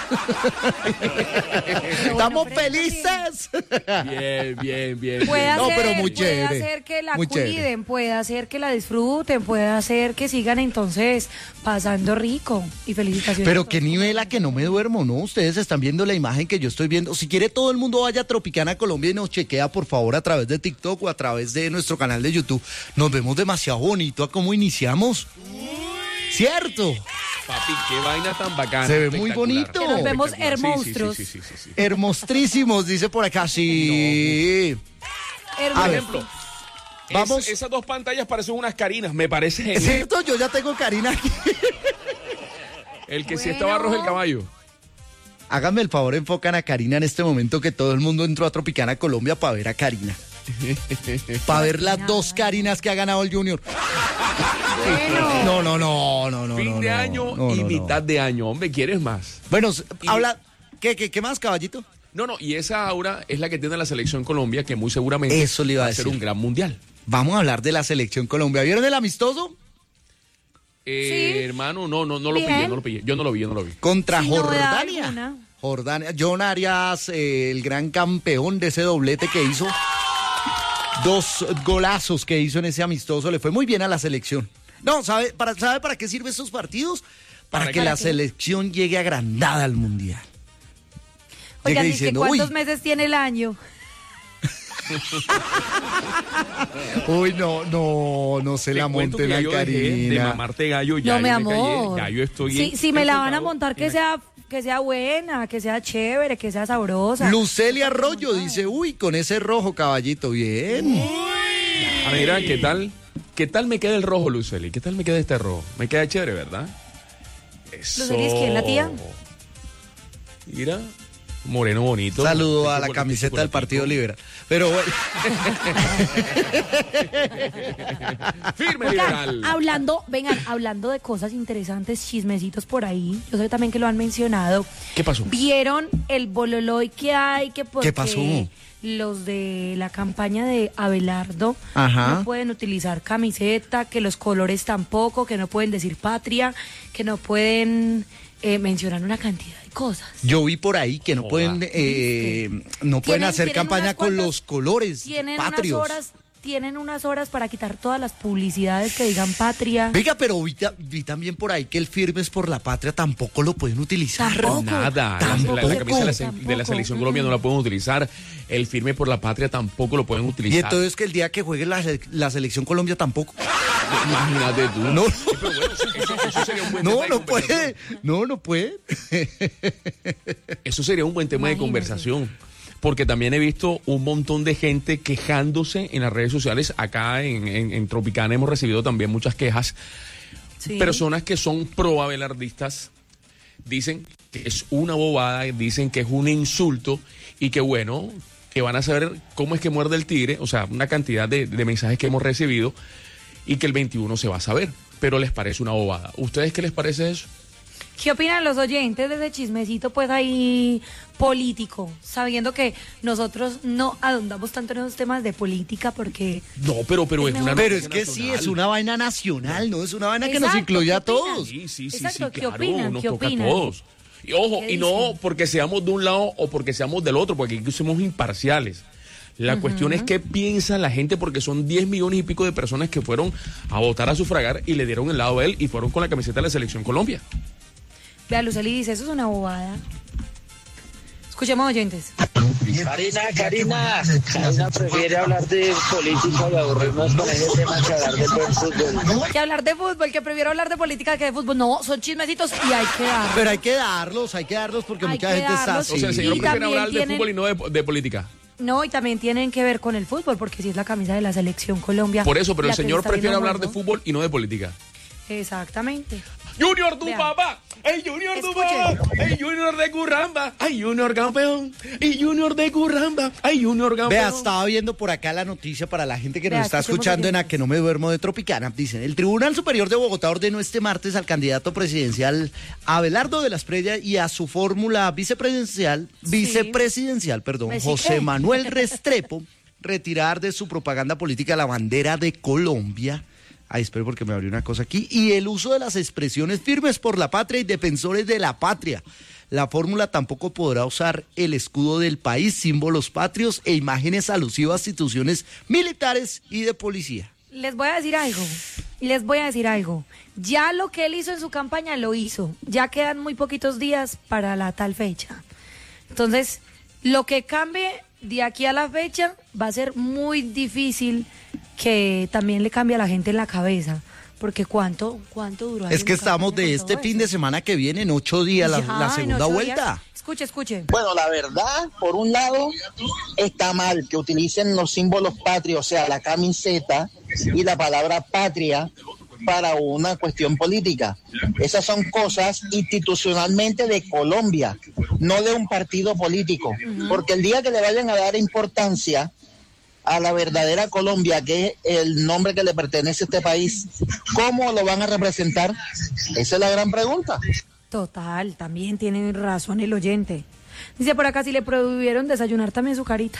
[SPEAKER 1] Estamos felices.
[SPEAKER 2] Bien, bien, bien.
[SPEAKER 3] Puede
[SPEAKER 2] bien.
[SPEAKER 1] No,
[SPEAKER 3] hacer,
[SPEAKER 1] pero muy
[SPEAKER 3] puede
[SPEAKER 1] chévere,
[SPEAKER 3] hacer que la
[SPEAKER 1] muy
[SPEAKER 3] cuiden,
[SPEAKER 1] chévere.
[SPEAKER 3] puede hacer que la disfruten, puede hacer que sigan entonces pasando rico. Y felicitaciones. a
[SPEAKER 1] Pero
[SPEAKER 3] todos.
[SPEAKER 1] qué nivel a que no me duermo, ¿no? Ustedes están viendo la imagen que yo estoy viendo. Si quiere todo el mundo vaya a Tropicana Colombia y nos chequea, por favor, a través de TikTok o a través de nuestro canal de YouTube. Nos vemos demasiado bonito a cómo iniciamos. ¿Cierto?
[SPEAKER 2] Papi, qué vaina tan bacana.
[SPEAKER 1] Se ve muy
[SPEAKER 2] espectacular.
[SPEAKER 1] bonito. Que
[SPEAKER 3] nos vemos
[SPEAKER 2] Espectacular. Sí, sí,
[SPEAKER 3] hermonstruos.
[SPEAKER 2] Sí, sí, sí, sí, sí.
[SPEAKER 1] Hermostrísimos, dice por acá. Sí.
[SPEAKER 3] Hermoso.
[SPEAKER 1] A
[SPEAKER 2] Por
[SPEAKER 1] ver,
[SPEAKER 2] ejemplo,
[SPEAKER 1] vamos.
[SPEAKER 2] es- esas dos pantallas parecen unas carinas, me parece
[SPEAKER 1] ¿Es
[SPEAKER 2] genial.
[SPEAKER 1] cierto? Yo ya tengo Karina aquí.
[SPEAKER 2] El que sí
[SPEAKER 3] Bueno.
[SPEAKER 2] estaba rojo el caballo.
[SPEAKER 1] Háganme el favor, enfocan a Karina en este momento que todo el mundo entró a Tropicana Colombia para ver a Karina. Para ver las dos Karinas que ha ganado el Junior. No, no, no, no, no.
[SPEAKER 2] Fin
[SPEAKER 1] no,
[SPEAKER 2] de
[SPEAKER 1] no,
[SPEAKER 2] año
[SPEAKER 1] no,
[SPEAKER 2] y
[SPEAKER 1] no, no.
[SPEAKER 2] mitad de año, hombre, ¿quieres más?
[SPEAKER 1] Bueno,
[SPEAKER 2] Y-
[SPEAKER 1] habla. ¿Qué, qué, qué más, caballito?
[SPEAKER 2] No, no, y esa aura es la que tiene la selección Colombia, que muy seguramente
[SPEAKER 1] Eso le iba a
[SPEAKER 2] va a ser
[SPEAKER 1] decir.
[SPEAKER 2] un gran mundial.
[SPEAKER 1] Vamos a hablar de la selección Colombia. ¿Vieron el amistoso?
[SPEAKER 2] Eh,
[SPEAKER 3] Sí.
[SPEAKER 2] Hermano, no, no, no lo
[SPEAKER 3] Bien.
[SPEAKER 2] pillé, no lo pillé. Yo no lo vi, yo no lo vi.
[SPEAKER 1] Contra
[SPEAKER 3] Sin novedad
[SPEAKER 1] Jordania.
[SPEAKER 3] alguna.
[SPEAKER 1] Jordania. John Arias, eh, el gran campeón de ese doblete que hizo. Dos golazos que hizo en ese amistoso. Le fue muy bien a la selección. No, ¿sabe para, ¿sabe para qué sirven estos partidos? Para,
[SPEAKER 2] ¿Para
[SPEAKER 1] que
[SPEAKER 2] qué?
[SPEAKER 1] la
[SPEAKER 3] ¿Para qué?
[SPEAKER 1] selección llegue agrandada al mundial.
[SPEAKER 3] Oigan,
[SPEAKER 1] Llegue
[SPEAKER 3] ¿y que
[SPEAKER 1] diciendo,
[SPEAKER 3] cuántos
[SPEAKER 1] uy,
[SPEAKER 3] meses tiene el año?
[SPEAKER 1] uy, no, no, no se
[SPEAKER 2] Te
[SPEAKER 1] la
[SPEAKER 2] cuento
[SPEAKER 1] monten
[SPEAKER 2] que ya
[SPEAKER 1] a
[SPEAKER 2] yo dejé de
[SPEAKER 1] Karina.
[SPEAKER 2] mamarte gallo, ya
[SPEAKER 3] No, mi
[SPEAKER 2] yo me callé,
[SPEAKER 3] amor.
[SPEAKER 2] ya yo estoy
[SPEAKER 3] Si,
[SPEAKER 2] en-
[SPEAKER 3] si me la van a
[SPEAKER 2] enfocado
[SPEAKER 3] montar, que
[SPEAKER 2] en-
[SPEAKER 3] sea, que sea buena, que sea chévere, que sea sabrosa.
[SPEAKER 1] Lucelia Arroyo dice, uy, con ese rojo, caballito, bien.
[SPEAKER 2] Ah, mira, ¿qué tal? ¿Qué tal me queda el rojo, Luceli? ¿Qué tal me queda este rojo? Me queda chévere, ¿verdad? Eso.
[SPEAKER 3] ¿Luceli es quién, la tía?
[SPEAKER 2] Mira, moreno bonito.
[SPEAKER 1] Saludo a la
[SPEAKER 2] Tipo-
[SPEAKER 1] camiseta del
[SPEAKER 2] tipo-
[SPEAKER 1] Partido Liberal. Pero bueno,
[SPEAKER 2] Firme
[SPEAKER 3] Oigan,
[SPEAKER 2] liberal.
[SPEAKER 3] hablando, vengan, hablando de cosas interesantes, chismecitos por ahí, yo sé también que lo han mencionado.
[SPEAKER 2] ¿Qué pasó?
[SPEAKER 3] ¿Vieron el bololoy que hay? Que porque
[SPEAKER 1] ¿Qué pasó?
[SPEAKER 3] los de la campaña de Abelardo
[SPEAKER 1] Ajá.
[SPEAKER 3] no pueden utilizar camiseta, que los colores tampoco, que no pueden decir patria, que no pueden eh, mencionar una cantidad de cosas.
[SPEAKER 1] yo vi por ahí que no
[SPEAKER 2] Joda.
[SPEAKER 1] pueden, eh, no pueden
[SPEAKER 3] Tienen-
[SPEAKER 1] hacer
[SPEAKER 3] tienen
[SPEAKER 1] campaña
[SPEAKER 3] unas
[SPEAKER 1] con
[SPEAKER 3] cuantas-
[SPEAKER 1] los colores
[SPEAKER 3] Tienen
[SPEAKER 1] patrios.
[SPEAKER 3] unas horas, tienen unas horas para quitar todas las publicidades que digan patria.
[SPEAKER 1] Venga, pero vi, ta- vi también por ahí que el Firmes por la Patria tampoco lo pueden utilizar.
[SPEAKER 3] Tampoco.
[SPEAKER 2] Nada, la,
[SPEAKER 1] Tampoco.
[SPEAKER 2] la- la camisa de la, se- de la
[SPEAKER 3] Tampoco.
[SPEAKER 2] selección Colombia no la pueden utilizar. El firme por la patria tampoco lo pueden
[SPEAKER 1] Y
[SPEAKER 2] utilizar.
[SPEAKER 1] entonces que el día que juegue la, se- la selección Colombia tampoco.
[SPEAKER 2] Imagínate tú.
[SPEAKER 1] No,
[SPEAKER 2] Pero bueno, eso, eso sería un buen tema
[SPEAKER 1] no,
[SPEAKER 2] de
[SPEAKER 1] no
[SPEAKER 2] conversación.
[SPEAKER 1] puede. No, no puede.
[SPEAKER 2] Eso sería un buen tema de
[SPEAKER 3] Imagínate.
[SPEAKER 2] conversación. Porque también he visto un montón de gente quejándose en las redes sociales. Acá en, en- en Tropicana hemos recibido también muchas quejas.
[SPEAKER 3] Sí.
[SPEAKER 2] Personas que son pro abelardistas dicen que es una bobada, dicen que es un insulto y que bueno, que van a saber cómo es que muerde el tigre, o sea, una cantidad de, de mensajes que hemos recibido y que el veintiuno se va a saber, pero les parece una bobada. ¿Ustedes qué les parece eso?
[SPEAKER 3] ¿Qué opinan los oyentes de ese chismecito, pues ahí político? Sabiendo que nosotros no ahondamos tanto en esos temas de política porque...
[SPEAKER 2] No, pero, pero
[SPEAKER 3] Es
[SPEAKER 2] es una
[SPEAKER 3] mejor-
[SPEAKER 1] Pero es
[SPEAKER 2] noticia
[SPEAKER 1] que sí,
[SPEAKER 2] nacional.
[SPEAKER 1] es una vaina nacional, ¿no? Es una vaina que nos
[SPEAKER 3] Exacto,
[SPEAKER 1] incluye a
[SPEAKER 3] ¿qué opinan?
[SPEAKER 1] todos.
[SPEAKER 2] Sí, sí, sí,
[SPEAKER 3] Exacto,
[SPEAKER 2] sí,
[SPEAKER 3] ¿qué
[SPEAKER 2] claro,
[SPEAKER 3] opinan?
[SPEAKER 2] nos
[SPEAKER 3] ¿Qué
[SPEAKER 2] toca
[SPEAKER 3] opinan?
[SPEAKER 2] a todos. Y ojo,
[SPEAKER 3] ¿Qué
[SPEAKER 2] y no
[SPEAKER 3] dicen?
[SPEAKER 2] porque seamos de un lado o porque seamos del otro, porque aquí somos imparciales. La cuestión es qué piensa la gente, porque son diez millones y pico de personas que fueron a votar a sufragar y le dieron el lado a él y fueron con la camiseta de la Selección Colombia.
[SPEAKER 3] Vea, Luceli dice, eso es una bobada. Escuchemos oyentes.
[SPEAKER 4] Karina, Karina, Karina prefiere hablar de política y aburrirnos con ese tema que hablar de buen fútbol.
[SPEAKER 3] Que hablar de fútbol, que prefiero hablar de política que de fútbol. No, son chismecitos y hay que dar.
[SPEAKER 1] Pero hay que darlos, hay que darlos porque
[SPEAKER 3] Hay
[SPEAKER 1] mucha
[SPEAKER 3] que
[SPEAKER 1] gente está
[SPEAKER 3] darlos.
[SPEAKER 1] así.
[SPEAKER 2] O sea, el señor
[SPEAKER 3] Y
[SPEAKER 2] prefiere
[SPEAKER 3] también
[SPEAKER 2] hablar de
[SPEAKER 3] tienen-
[SPEAKER 2] fútbol y no de, de política.
[SPEAKER 3] No, y también tienen que ver con el fútbol, porque si es la camisa de la selección Colombia.
[SPEAKER 2] Por eso, pero
[SPEAKER 3] la
[SPEAKER 2] el
[SPEAKER 3] que
[SPEAKER 2] señor
[SPEAKER 3] está
[SPEAKER 2] prefiere
[SPEAKER 3] viendo
[SPEAKER 2] hablar de
[SPEAKER 3] juego.
[SPEAKER 2] fútbol y no de política.
[SPEAKER 3] Exactamente.
[SPEAKER 2] Junior, tu
[SPEAKER 3] Vean.
[SPEAKER 2] papá. ¡Ey, Junior, tu
[SPEAKER 3] Escuchen.
[SPEAKER 2] papá! ¡Ey, Junior de Curramba! ¡Ay, Junior campeón! ¡Ey, Junior de Curramba! ¡Ay, Junior campeón!
[SPEAKER 1] Vea, estaba viendo por acá la noticia para la gente que nos
[SPEAKER 3] Vea,
[SPEAKER 1] está
[SPEAKER 3] escuchemos
[SPEAKER 1] escuchando
[SPEAKER 3] lo
[SPEAKER 1] en
[SPEAKER 3] que
[SPEAKER 1] A Que No Me Duermo de Tropicana. Dicen, el Tribunal Superior de Bogotá ordenó este martes al candidato presidencial Abelardo de la Espriella y a su fórmula vicepresidencial,
[SPEAKER 3] Sí.
[SPEAKER 1] vicepresidencial, perdón,
[SPEAKER 3] ¿Me sí
[SPEAKER 1] José
[SPEAKER 3] qué?
[SPEAKER 1] Manuel Restrepo, retirar de su propaganda política la bandera de Colombia. Ay, espero porque me abrió una cosa aquí. Y el uso de las expresiones firmes por la patria y defensores de la patria. La fórmula tampoco podrá usar el escudo del país, símbolos patrios e imágenes alusivas a instituciones militares y de policía.
[SPEAKER 3] Les voy a decir algo, les voy a decir algo. Ya lo que él hizo en su campaña lo hizo. Ya quedan muy poquitos días para la tal fecha. Entonces, lo que cambie de aquí a la fecha va a ser muy difícil que también le cambie a la gente en la cabeza. Porque ¿cuánto, cuánto duró? ahí
[SPEAKER 1] Es
[SPEAKER 3] en
[SPEAKER 1] que
[SPEAKER 3] la
[SPEAKER 1] estamos
[SPEAKER 3] campaña
[SPEAKER 1] de
[SPEAKER 3] con
[SPEAKER 1] este
[SPEAKER 3] todo
[SPEAKER 1] fin
[SPEAKER 3] eso?
[SPEAKER 1] de semana que viene, en ocho días, la,
[SPEAKER 3] Ya,
[SPEAKER 1] la
[SPEAKER 3] en
[SPEAKER 1] segunda
[SPEAKER 3] ocho
[SPEAKER 1] vuelta.
[SPEAKER 3] días. Escuche, escuche.
[SPEAKER 5] Bueno, la verdad, por un lado, está mal que utilicen los símbolos patrios, o sea, la camiseta y la palabra patria para una cuestión política. Esas son cosas institucionalmente de Colombia, no de un partido político. Porque el día que le vayan a dar importancia a la verdadera Colombia, que es el nombre que le pertenece a este país, ¿cómo lo van a representar? Esa es la gran pregunta.
[SPEAKER 3] Total, también tiene razón el oyente. Dice por acá, si le prohibieron desayunar también su carita.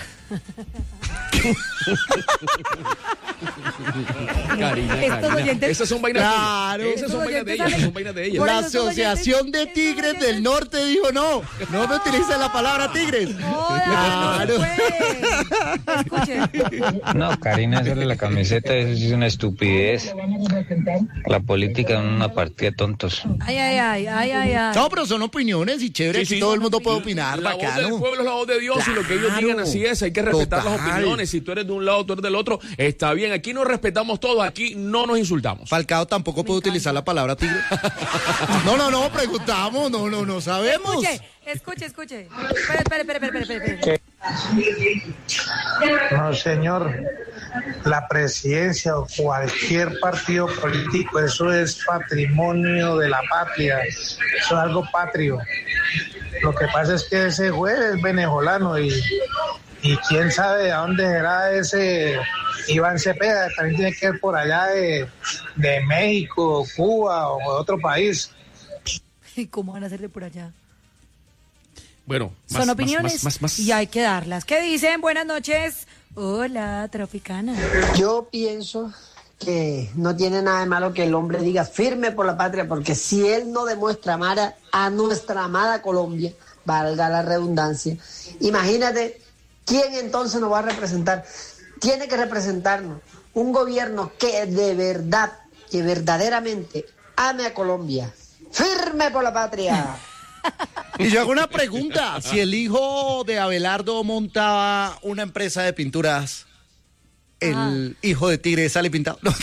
[SPEAKER 2] Karina,
[SPEAKER 3] Estos
[SPEAKER 2] Karina.
[SPEAKER 3] oyentes-
[SPEAKER 2] Esas son vainas
[SPEAKER 1] Claro.
[SPEAKER 2] de ellas. Esas son
[SPEAKER 3] Estos
[SPEAKER 2] vainas de
[SPEAKER 3] oyentes
[SPEAKER 2] ellas. Esas
[SPEAKER 3] salen-
[SPEAKER 2] son vainas de ellas.
[SPEAKER 3] Por
[SPEAKER 1] La
[SPEAKER 3] eso estos
[SPEAKER 1] Asociación de
[SPEAKER 3] oyentes-
[SPEAKER 1] Tigres
[SPEAKER 3] estos
[SPEAKER 1] del Norte dijo no, no me utilice la palabra tigres.
[SPEAKER 3] Joda, no se puede. Escuchen.
[SPEAKER 6] No, Karina, hacerle la camiseta, eso sí es una estupidez. La política es una partida de tontos.
[SPEAKER 3] Ay, ay, ay, ay, ay, ay.
[SPEAKER 1] No, pero son opiniones y chévere,
[SPEAKER 2] Sí,
[SPEAKER 1] aquí
[SPEAKER 2] sí.
[SPEAKER 1] todo el mundo puede opinar,
[SPEAKER 2] La voz del
[SPEAKER 1] bacano.
[SPEAKER 2] pueblo es la voz de Dios y lo que ellos
[SPEAKER 1] Claro.
[SPEAKER 2] digan así es. Hay que respetar las
[SPEAKER 1] Total.
[SPEAKER 2] opiniones. Si tú eres de un lado, tú eres del otro, está bien. Aquí nos respetamos todos, aquí no nos insultamos.
[SPEAKER 1] Falcao tampoco puede utilizar la palabra tigre. No, no, no, preguntamos, no, no, no sabemos.
[SPEAKER 3] Escuche, escuche, escuche. Espere, espere, espere, espere, espere, espere.
[SPEAKER 7] No, señor. La presidencia o cualquier partido político, eso es patrimonio de la patria. Eso es algo patrio. Lo que pasa es que ese juez es venezolano y, y quién sabe a dónde será ese Iván Cepeda. También tiene que ir por allá de, de México, Cuba o de otro país.
[SPEAKER 3] ¿Y cómo van a hacer de por allá?
[SPEAKER 2] Bueno, más,
[SPEAKER 3] Son
[SPEAKER 2] más,
[SPEAKER 3] opiniones
[SPEAKER 2] más, más, más.
[SPEAKER 3] y hay que darlas. ¿Qué dicen? Buenas noches. Hola, Tropicana.
[SPEAKER 8] Yo pienso que no tiene nada de malo que el hombre diga firme por la patria, porque si él no demuestra amar a, a nuestra amada Colombia, valga la redundancia, imagínate quién entonces nos va a representar. Tiene que representarnos un gobierno que de verdad, que verdaderamente ame a Colombia. Firme por la patria.
[SPEAKER 1] Y yo hago una pregunta, si el hijo de Abelardo montaba una empresa de pinturas, ¿el hijo de Tigre sale pintado? No.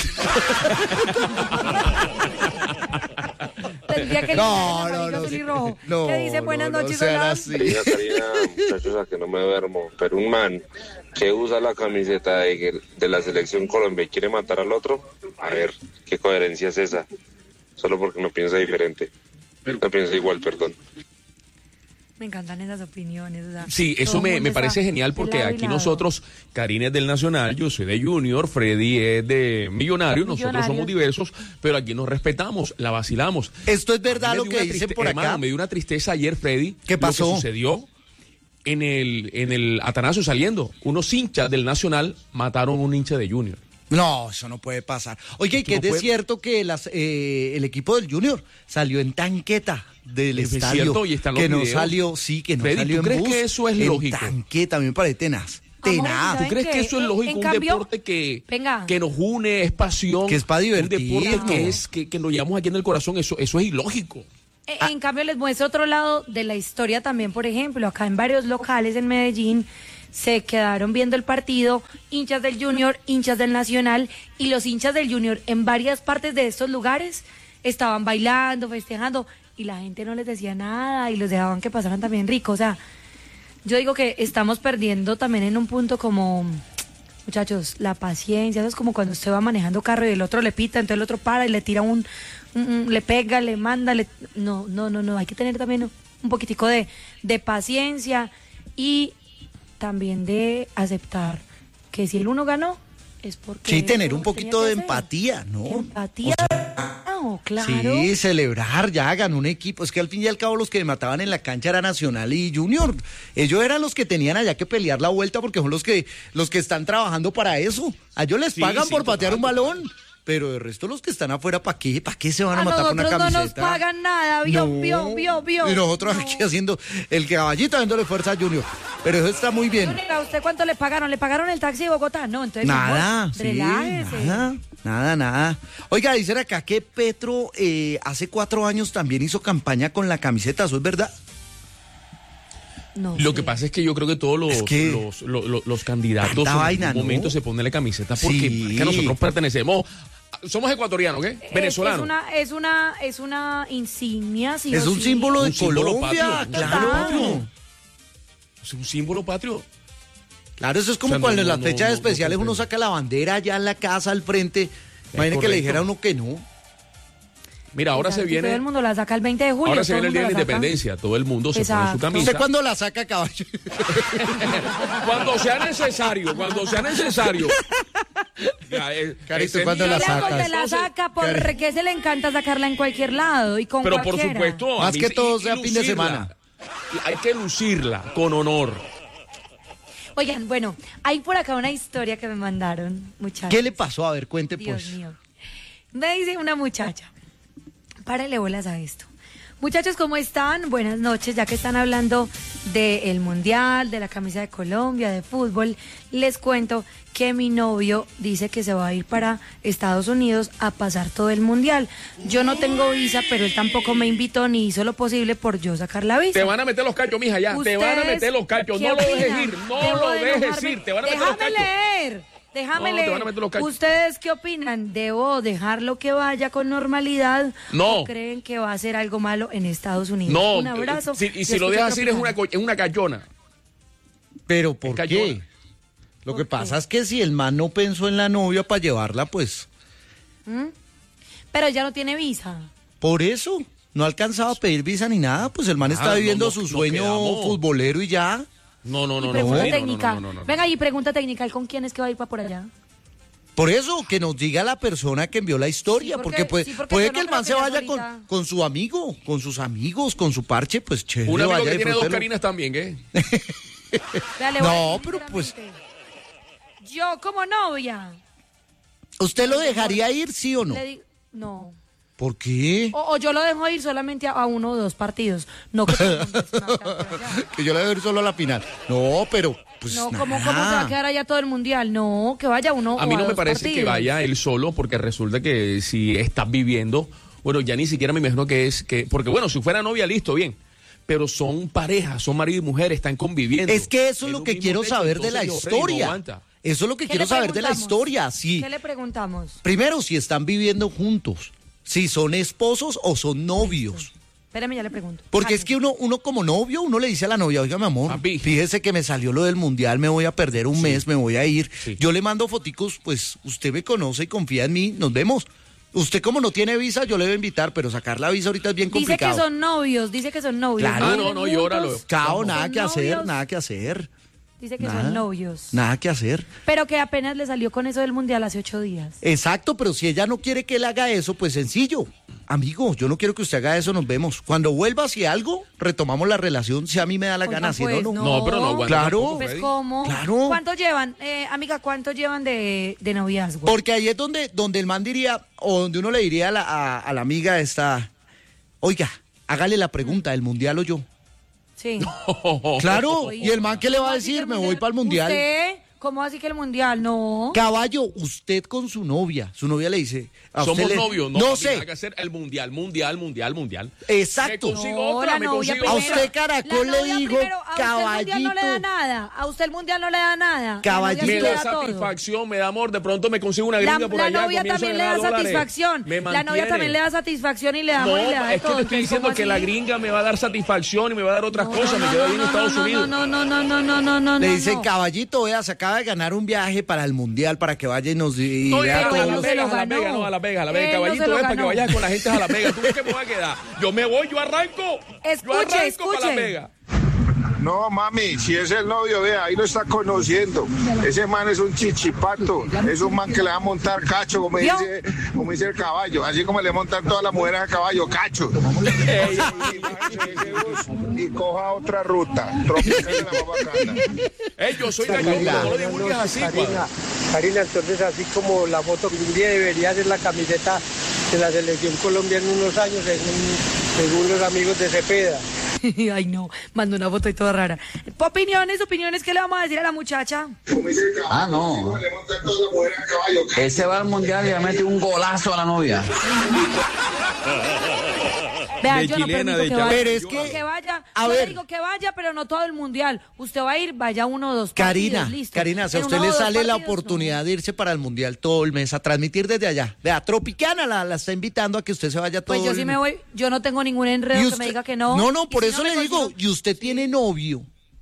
[SPEAKER 3] Tendría que
[SPEAKER 1] No,
[SPEAKER 3] gritar en
[SPEAKER 1] no,
[SPEAKER 3] amarillo,
[SPEAKER 1] no,
[SPEAKER 3] azul y
[SPEAKER 1] sí.
[SPEAKER 3] rojo.
[SPEAKER 1] No,
[SPEAKER 3] ¿Qué dice?
[SPEAKER 1] no,
[SPEAKER 3] Buenas
[SPEAKER 1] no
[SPEAKER 3] noches,
[SPEAKER 1] sean
[SPEAKER 3] hola.
[SPEAKER 1] así.
[SPEAKER 9] Karina, Karina, muchachos, a que no me duermo, pero un man que usa la camiseta de, de la selección Colombia y quiere matar al otro, a ver, ¿qué coherencia es esa? Solo porque no piensa diferente, no piensa igual, perdón.
[SPEAKER 3] Me encantan esas opiniones. O sea,
[SPEAKER 2] Sí, eso
[SPEAKER 3] todo el
[SPEAKER 2] me,
[SPEAKER 3] mundo
[SPEAKER 2] me
[SPEAKER 3] está
[SPEAKER 2] parece genial
[SPEAKER 3] de
[SPEAKER 2] porque
[SPEAKER 3] lado y
[SPEAKER 2] aquí
[SPEAKER 3] lado.
[SPEAKER 2] nosotros, Karina es del Nacional, yo soy de Junior, Freddy es de Millonario, nosotros
[SPEAKER 3] Millonarios.
[SPEAKER 2] somos diversos, pero aquí nos respetamos, la vacilamos.
[SPEAKER 1] Esto es verdad
[SPEAKER 2] A mí
[SPEAKER 1] lo
[SPEAKER 2] me dio
[SPEAKER 1] que
[SPEAKER 2] una
[SPEAKER 1] dicen
[SPEAKER 2] triste-
[SPEAKER 1] por
[SPEAKER 2] hermano,
[SPEAKER 1] acá.
[SPEAKER 2] me dio una tristeza ayer, Freddy.
[SPEAKER 1] ¿Qué pasó?
[SPEAKER 2] Lo que sucedió en el, en el Atanasio saliendo. Unos hinchas del Nacional mataron a un hincha de Junior.
[SPEAKER 1] No, eso no puede pasar. Oye, y que
[SPEAKER 2] No
[SPEAKER 1] es de
[SPEAKER 2] puede-
[SPEAKER 1] cierto que las, eh, el equipo del Junior salió en tanqueta del
[SPEAKER 2] Es
[SPEAKER 1] estadio.
[SPEAKER 2] cierto, y están los
[SPEAKER 1] que no
[SPEAKER 2] videos.
[SPEAKER 1] salió, sí, que no
[SPEAKER 2] Freddy,
[SPEAKER 1] salió
[SPEAKER 2] ¿tú
[SPEAKER 1] en
[SPEAKER 2] crees
[SPEAKER 1] bus,
[SPEAKER 2] que eso es
[SPEAKER 1] en
[SPEAKER 2] lógico?
[SPEAKER 1] tanqueta, a mí me parece tenaz.
[SPEAKER 3] Amor,
[SPEAKER 1] Tenaz.
[SPEAKER 2] ¿Tú
[SPEAKER 3] ¿saben
[SPEAKER 2] crees
[SPEAKER 3] qué?
[SPEAKER 2] que eso es
[SPEAKER 3] En-
[SPEAKER 2] lógico?
[SPEAKER 3] en
[SPEAKER 2] Un
[SPEAKER 3] cambio-
[SPEAKER 2] deporte que,
[SPEAKER 3] Venga.
[SPEAKER 2] que nos une, es pasión.
[SPEAKER 1] Que es pa'
[SPEAKER 2] Un
[SPEAKER 1] divertirnos.
[SPEAKER 2] deporte que, es, que, que nos llevamos aquí en el corazón, eso, eso es ilógico.
[SPEAKER 3] Eh, En cambio, les muestro otro lado de la historia también. Por ejemplo, acá en varios locales en Medellín se quedaron viendo el partido hinchas del Junior, hinchas del Nacional, y los hinchas del Junior en varias partes de estos lugares estaban bailando, festejando, y la gente no les decía nada y los dejaban que pasaran también rico. O sea, yo digo que estamos perdiendo también en un punto como Muchachos, la paciencia, eso es como cuando usted va manejando carro y el otro le pita, entonces el otro para y le tira un, un, un le pega, le manda, le, no, no, no, no, hay que tener también un poquitico de, de paciencia y también de aceptar que si el uno ganó es porque...
[SPEAKER 1] Sí, tener
[SPEAKER 3] eso
[SPEAKER 1] un poquito de
[SPEAKER 3] tenía que hacer.
[SPEAKER 1] empatía, ¿no?
[SPEAKER 3] Empatía,
[SPEAKER 1] O sea,
[SPEAKER 3] no, claro.
[SPEAKER 1] sí, celebrar, ya ganó un equipo. Es que al fin y al cabo los que mataban en la cancha era Nacional y Junior. Ellos eran los que tenían allá que pelear la vuelta porque son los que los que están trabajando para eso. A ellos les
[SPEAKER 2] Sí,
[SPEAKER 1] pagan
[SPEAKER 2] sí,
[SPEAKER 1] por patear
[SPEAKER 2] total,
[SPEAKER 1] un balón. Pero el resto los que están afuera, ¿para qué? ¿Para qué se van a,
[SPEAKER 3] A
[SPEAKER 1] matar con una
[SPEAKER 3] nosotros
[SPEAKER 1] camiseta?
[SPEAKER 3] no nos pagan nada, vio, vio, vio, vio.
[SPEAKER 1] Y nosotros
[SPEAKER 3] No.
[SPEAKER 1] aquí haciendo el caballito dándole fuerza a Junior. Pero eso está muy bien.
[SPEAKER 3] ¿A usted cuánto le pagaron? ¿Le pagaron el taxi de Bogotá? No, entonces
[SPEAKER 1] Nada,
[SPEAKER 3] mejor,
[SPEAKER 1] sí,
[SPEAKER 3] relájese.
[SPEAKER 1] nada, nada, nada. Oiga, dicen acá que Petro eh, hace cuatro años también hizo campaña con la camiseta, ¿eso es verdad?
[SPEAKER 3] No
[SPEAKER 2] Lo
[SPEAKER 3] sé.
[SPEAKER 2] que pasa es que yo creo que todos los,
[SPEAKER 1] Es que-
[SPEAKER 2] los, los, los- los candidatos
[SPEAKER 1] Tanta
[SPEAKER 2] en
[SPEAKER 1] vaina,
[SPEAKER 2] algún
[SPEAKER 1] ¿no?
[SPEAKER 2] momento se ponen la camiseta porque
[SPEAKER 1] Sí.
[SPEAKER 2] es que nosotros pertenecemos, somos ecuatorianos, ¿qué?
[SPEAKER 3] Es-
[SPEAKER 2] Venezolanos.
[SPEAKER 3] Es una, es una, es una insignia, sí
[SPEAKER 1] Es
[SPEAKER 3] o
[SPEAKER 1] un
[SPEAKER 3] sí.
[SPEAKER 1] símbolo de
[SPEAKER 2] Un símbolo
[SPEAKER 1] Colombia,
[SPEAKER 2] patrio, un
[SPEAKER 1] claro.
[SPEAKER 3] símbolo
[SPEAKER 2] patrio. Es un símbolo patrio.
[SPEAKER 1] Claro, eso es como
[SPEAKER 2] O sea, no,
[SPEAKER 1] cuando en
[SPEAKER 2] no,
[SPEAKER 1] las
[SPEAKER 2] no,
[SPEAKER 1] fechas
[SPEAKER 2] no,
[SPEAKER 1] especiales
[SPEAKER 2] no
[SPEAKER 1] uno
[SPEAKER 2] comprendo.
[SPEAKER 1] saca la bandera allá en la casa al frente. Imagínate que le
[SPEAKER 2] correcto.
[SPEAKER 1] dijera a uno que no.
[SPEAKER 2] Mira, ahora se
[SPEAKER 3] Exacto,
[SPEAKER 2] viene,
[SPEAKER 3] Todo el mundo la saca el veinte de julio.
[SPEAKER 2] ahora se
[SPEAKER 3] todo
[SPEAKER 2] viene el día de la
[SPEAKER 3] mundo saca.
[SPEAKER 2] independencia. Todo el mundo se pone su
[SPEAKER 3] Exacto.
[SPEAKER 2] camisa.
[SPEAKER 1] ¿Usted cuándo la saca, caballo?
[SPEAKER 2] Cuando sea necesario, cuando sea necesario. Ya, eh,
[SPEAKER 1] Carito,
[SPEAKER 2] ese
[SPEAKER 1] ¿cuándo
[SPEAKER 2] día-
[SPEAKER 1] la
[SPEAKER 3] Mira,
[SPEAKER 1] sacas?
[SPEAKER 3] cuando la
[SPEAKER 2] Entonces,
[SPEAKER 3] saca porque se le encanta sacarla en cualquier lado y con
[SPEAKER 2] Pero por
[SPEAKER 3] cualquiera.
[SPEAKER 2] supuesto, a
[SPEAKER 1] Más
[SPEAKER 2] mí
[SPEAKER 1] que
[SPEAKER 2] sí,
[SPEAKER 1] todo
[SPEAKER 2] y
[SPEAKER 1] sea fin de
[SPEAKER 2] lucirla.
[SPEAKER 1] semana.
[SPEAKER 2] Hay que lucirla con honor.
[SPEAKER 3] Oigan, bueno, hay por acá una historia que me mandaron, muchachos.
[SPEAKER 1] ¿Qué le pasó? A ver, cuente
[SPEAKER 3] Dios
[SPEAKER 1] pues.
[SPEAKER 3] mío. Me dice una muchacha, párale bolas a esto. Muchachos, ¿cómo están? Buenas noches, ya que están hablando del Mundial, de la camisa de Colombia, de fútbol, les cuento que mi novio dice que se va a ir para Estados Unidos a pasar todo el Mundial. Yo no tengo visa, pero él tampoco me invitó ni hizo lo posible por yo sacar la visa.
[SPEAKER 2] Te van a meter los cachos, mija, ya. Te van a
[SPEAKER 3] ¿Ustedes
[SPEAKER 2] meter los cachos.
[SPEAKER 3] qué
[SPEAKER 2] No lo dejes
[SPEAKER 3] opinan?
[SPEAKER 2] ir. No
[SPEAKER 3] Debo
[SPEAKER 2] lo
[SPEAKER 3] de
[SPEAKER 2] dejes
[SPEAKER 3] enojarme.
[SPEAKER 2] ir. Te van a meter los
[SPEAKER 3] Déjame
[SPEAKER 2] cachos.
[SPEAKER 3] leer. Déjame
[SPEAKER 2] No, te
[SPEAKER 3] leer.
[SPEAKER 2] van a meter los cachos.
[SPEAKER 3] ¿Ustedes qué opinan? ¿Debo dejarlo que vaya con normalidad?
[SPEAKER 2] No.
[SPEAKER 3] ¿O creen que va a hacer algo malo en Estados Unidos?
[SPEAKER 2] No,
[SPEAKER 3] Un abrazo.
[SPEAKER 2] si- y
[SPEAKER 3] Yo
[SPEAKER 2] si lo
[SPEAKER 3] escucho
[SPEAKER 2] dejas
[SPEAKER 3] qué
[SPEAKER 2] ir es
[SPEAKER 3] opinan.
[SPEAKER 2] una, co- es una cachona.
[SPEAKER 1] ¿Pero por
[SPEAKER 2] cayó.
[SPEAKER 1] qué? Lo que
[SPEAKER 3] ¿Por
[SPEAKER 1] pasa
[SPEAKER 3] qué?
[SPEAKER 1] es que si el man no pensó en la novia para llevarla, pues
[SPEAKER 3] ¿Mm? Pero ya no tiene visa.
[SPEAKER 1] por eso no ha alcanzado a pedir visa ni nada, pues el man
[SPEAKER 2] Ah,
[SPEAKER 1] está
[SPEAKER 2] no,
[SPEAKER 1] viviendo
[SPEAKER 2] no,
[SPEAKER 1] su
[SPEAKER 2] nos
[SPEAKER 1] sueño
[SPEAKER 2] quedamos.
[SPEAKER 1] futbolero y ya.
[SPEAKER 2] No, no,
[SPEAKER 3] Y
[SPEAKER 2] no, no.
[SPEAKER 3] pregunta
[SPEAKER 2] Freddy, no,
[SPEAKER 3] técnica.
[SPEAKER 2] no, no, no, no.
[SPEAKER 3] Venga, y pregunta técnica. ¿Y con quién es que va a ir para por allá?
[SPEAKER 1] Por eso, que nos diga la persona que envió la historia,
[SPEAKER 3] Sí, porque-
[SPEAKER 1] porque, puede,
[SPEAKER 3] sí, porque
[SPEAKER 1] puede
[SPEAKER 3] yo no
[SPEAKER 1] que el
[SPEAKER 3] creo
[SPEAKER 1] man
[SPEAKER 3] que
[SPEAKER 1] se
[SPEAKER 3] ella
[SPEAKER 1] vaya
[SPEAKER 3] solita-
[SPEAKER 1] con, con su amigo, con sus amigos, con su parche, pues chévere.
[SPEAKER 2] Un amigo
[SPEAKER 1] vaya,
[SPEAKER 2] que tiene dos
[SPEAKER 1] disfrútelo.
[SPEAKER 2] carinas también, ¿eh?
[SPEAKER 3] Vea, le voy a
[SPEAKER 1] No,
[SPEAKER 3] decir
[SPEAKER 1] pero pues-
[SPEAKER 3] sinceramente, Yo como novia.
[SPEAKER 1] ¿Usted lo dejaría ir, sí o no?
[SPEAKER 3] le digo- no.
[SPEAKER 1] ¿Por qué?
[SPEAKER 3] O, o yo lo dejo ir solamente a, a uno o dos partidos. No que todo el mundo se marca por allá.
[SPEAKER 1] Que yo le dejo ir solo a la final. No, pero pues
[SPEAKER 3] No,
[SPEAKER 1] nada.
[SPEAKER 3] ¿cómo, ¿cómo se va a quedar allá todo el mundial? No, que vaya uno.
[SPEAKER 2] A mí
[SPEAKER 3] o
[SPEAKER 2] no me
[SPEAKER 3] dos
[SPEAKER 2] parece que
[SPEAKER 3] partidos.
[SPEAKER 2] vaya él solo, porque resulta que si estás viviendo, bueno, ya ni siquiera me imagino que es que, porque bueno, si fuera novia, listo, bien. Pero son parejas, son marido y mujer, están conviviendo.
[SPEAKER 1] Es que eso es
[SPEAKER 2] En
[SPEAKER 1] lo
[SPEAKER 2] un
[SPEAKER 1] que
[SPEAKER 2] mismo
[SPEAKER 1] quiero
[SPEAKER 2] techo,
[SPEAKER 1] saber de la
[SPEAKER 2] entonces yo, Freddy, no
[SPEAKER 1] historia.
[SPEAKER 2] aguanta.
[SPEAKER 1] Eso es lo que
[SPEAKER 3] ¿Qué
[SPEAKER 1] quiero
[SPEAKER 3] le
[SPEAKER 1] saber de la
[SPEAKER 3] preguntamos?
[SPEAKER 1] historia, sí.
[SPEAKER 3] ¿Qué le preguntamos?
[SPEAKER 1] Primero, si están viviendo juntos, si son esposos o son novios.
[SPEAKER 3] Espérame, ya le pregunto.
[SPEAKER 1] Porque es que uno, uno como novio, uno le dice a la novia, oiga, mi amor,
[SPEAKER 2] Papi.
[SPEAKER 1] fíjese que me salió lo del mundial, me voy a perder un mes, me voy a ir.
[SPEAKER 2] Sí.
[SPEAKER 1] Yo le mando foticos, pues usted me conoce y confía en mí, nos vemos. Usted como no tiene visa, yo le voy a invitar, pero sacar la visa ahorita es bien
[SPEAKER 3] Dice
[SPEAKER 1] complicado.
[SPEAKER 3] que son novios, dice que son novios.
[SPEAKER 1] Claro.
[SPEAKER 2] Ah,
[SPEAKER 3] Viven
[SPEAKER 2] no, no,
[SPEAKER 3] juntos,
[SPEAKER 2] llóralo.
[SPEAKER 1] Cao,
[SPEAKER 3] son
[SPEAKER 1] nada que hacer,
[SPEAKER 3] novios.
[SPEAKER 1] nada que hacer.
[SPEAKER 3] Dice que
[SPEAKER 1] Nada.
[SPEAKER 3] son novios.
[SPEAKER 1] Nada que hacer.
[SPEAKER 3] Pero que apenas le salió con eso del mundial hace ocho días.
[SPEAKER 1] Exacto, pero si ella no quiere que él haga eso, pues sencillo. Amigo, yo no quiero que usted haga eso, nos vemos. Cuando vuelva, si algo, retomamos la relación, si a mí me da la
[SPEAKER 3] Oigan,
[SPEAKER 1] gana, si
[SPEAKER 3] pues,
[SPEAKER 1] no, no.
[SPEAKER 2] No, pero no aguanta
[SPEAKER 1] Claro.
[SPEAKER 2] tampoco,
[SPEAKER 3] Pues
[SPEAKER 2] Freddy.
[SPEAKER 3] cómo.
[SPEAKER 1] Claro.
[SPEAKER 3] ¿Cuánto llevan, eh, amiga, cuánto llevan de, de noviazgo?
[SPEAKER 1] Porque ahí es donde, donde el man diría, o donde uno le diría a la, a, a la amiga esta, oiga, hágale la pregunta, ¿el mundial o yo?
[SPEAKER 3] Sí.
[SPEAKER 1] Claro,
[SPEAKER 3] Oiga.
[SPEAKER 1] y el man, ¿qué le va a
[SPEAKER 3] ¿Cómo así que
[SPEAKER 1] decir?
[SPEAKER 3] el
[SPEAKER 1] Me voy para el mundial.
[SPEAKER 3] ¿Usted? ¿Cómo así que el mundial? No.
[SPEAKER 1] Caballo, usted con su novia, su novia le dice, a
[SPEAKER 2] Somos
[SPEAKER 1] usted le-
[SPEAKER 2] novios, no,
[SPEAKER 1] no
[SPEAKER 2] papi,
[SPEAKER 1] sé,
[SPEAKER 2] hay que hacer el mundial, mundial, mundial, mundial, mundial.
[SPEAKER 1] exacto.
[SPEAKER 2] Me consigo
[SPEAKER 3] No,
[SPEAKER 2] otra,
[SPEAKER 3] la
[SPEAKER 2] me
[SPEAKER 3] novia
[SPEAKER 2] consigo
[SPEAKER 1] A
[SPEAKER 3] primero.
[SPEAKER 2] otra.
[SPEAKER 1] usted, Caracol,
[SPEAKER 3] La
[SPEAKER 1] le
[SPEAKER 3] novia
[SPEAKER 1] digo-
[SPEAKER 3] primero, a usted
[SPEAKER 1] caballito.
[SPEAKER 3] el mundial no le da nada. A usted el mundial no le da nada.
[SPEAKER 1] Caballito.
[SPEAKER 2] Me
[SPEAKER 3] Le
[SPEAKER 2] da
[SPEAKER 3] todo.
[SPEAKER 2] satisfacción, me da amor. De pronto me consigo una gringa
[SPEAKER 3] La,
[SPEAKER 2] por
[SPEAKER 3] la
[SPEAKER 2] allá.
[SPEAKER 3] novia
[SPEAKER 2] comienzo a
[SPEAKER 3] también le da
[SPEAKER 2] ganar dólares.
[SPEAKER 3] satisfacción.
[SPEAKER 2] Me
[SPEAKER 3] La novia
[SPEAKER 2] mantiene.
[SPEAKER 3] también le da satisfacción y le da
[SPEAKER 2] No,
[SPEAKER 3] amor y le da de
[SPEAKER 2] es que
[SPEAKER 3] todo.
[SPEAKER 2] te estoy diciendo
[SPEAKER 3] ¿Cómo
[SPEAKER 2] que
[SPEAKER 3] así?
[SPEAKER 2] la gringa me va a dar satisfacción y me va a dar otras
[SPEAKER 3] No,
[SPEAKER 2] cosas.
[SPEAKER 3] no,
[SPEAKER 2] Me quedo
[SPEAKER 3] no,
[SPEAKER 2] bien en
[SPEAKER 3] no,
[SPEAKER 2] Estados
[SPEAKER 3] no,
[SPEAKER 2] Unidos.
[SPEAKER 3] No, no, no, no, no, no, no.
[SPEAKER 1] Le
[SPEAKER 3] no,
[SPEAKER 1] dicen,
[SPEAKER 3] no.
[SPEAKER 1] caballito, vea, se acaba de ganar un viaje para el mundial para que vaya y nos y
[SPEAKER 2] No,
[SPEAKER 1] vea
[SPEAKER 2] ya,
[SPEAKER 1] todo
[SPEAKER 2] a
[SPEAKER 3] él
[SPEAKER 2] Las
[SPEAKER 3] no se lo
[SPEAKER 2] Vegas, a Las
[SPEAKER 3] ganó.
[SPEAKER 2] Vegas, no, a Las Vegas, a Las Vegas.
[SPEAKER 3] Él no
[SPEAKER 2] Caballito
[SPEAKER 3] se lo
[SPEAKER 2] es para que
[SPEAKER 3] ganó.
[SPEAKER 2] vayas con la gente a Las Vegas. ¿Tú crees que me voy a quedar? Yo me voy, yo arranco.
[SPEAKER 3] Escuche,
[SPEAKER 2] yo arranco
[SPEAKER 3] escuche.
[SPEAKER 2] para Las Vegas.
[SPEAKER 10] No, mami, si es el novio, vea, ahí lo está conociendo. Ese man es un chichipato, es un man que le va a montar cacho, como
[SPEAKER 3] ¿Vio?
[SPEAKER 10] dice, como dice el caballo, así como le montan todas las mujeres a caballo, cacho. Y coja otra ruta, tropical de la más bacana.
[SPEAKER 2] Ey, yo soy gallo, no lo divulgues así,
[SPEAKER 11] Karina,
[SPEAKER 2] cuadra.
[SPEAKER 11] Karina, entonces así como la foto que un día debería ser la camiseta de la selección Colombia en unos años, según, según los amigos de Cepeda.
[SPEAKER 3] Ay, no, mandó una foto y toda rara. Opiniones, opiniones, ¿qué le vamos a decir a la muchacha?
[SPEAKER 12] Ah, no. Ese va al mundial y le mete un golazo a la novia.
[SPEAKER 3] Vea,
[SPEAKER 2] De
[SPEAKER 3] yo no
[SPEAKER 2] chilena,
[SPEAKER 3] permito
[SPEAKER 2] de
[SPEAKER 3] que
[SPEAKER 2] chilena.
[SPEAKER 3] vaya.
[SPEAKER 1] Pero es
[SPEAKER 3] No,
[SPEAKER 1] que-
[SPEAKER 3] que vaya.
[SPEAKER 1] a
[SPEAKER 3] Yo
[SPEAKER 1] ver.
[SPEAKER 3] le digo que vaya, pero no todo el mundial. Usted va a ir, vaya uno o dos
[SPEAKER 1] Karina,
[SPEAKER 3] partidos, listo.
[SPEAKER 1] Karina, si a
[SPEAKER 3] En
[SPEAKER 1] usted
[SPEAKER 3] uno
[SPEAKER 1] le
[SPEAKER 3] o dos
[SPEAKER 1] sale la
[SPEAKER 3] partidos,
[SPEAKER 1] oportunidad de irse para el mundial todo el mes a transmitir desde allá. Vea, Tropicana la, la está invitando a que usted se vaya todo
[SPEAKER 3] Pues yo
[SPEAKER 1] el
[SPEAKER 3] sí
[SPEAKER 1] mes.
[SPEAKER 3] me voy, yo no tengo ningún enredo
[SPEAKER 1] Y
[SPEAKER 3] que
[SPEAKER 1] usted-
[SPEAKER 3] me diga que no.
[SPEAKER 1] No, no,
[SPEAKER 3] Y
[SPEAKER 1] por
[SPEAKER 3] si
[SPEAKER 1] eso
[SPEAKER 3] no me
[SPEAKER 1] le digo,
[SPEAKER 3] consigo-
[SPEAKER 1] y usted tiene novio.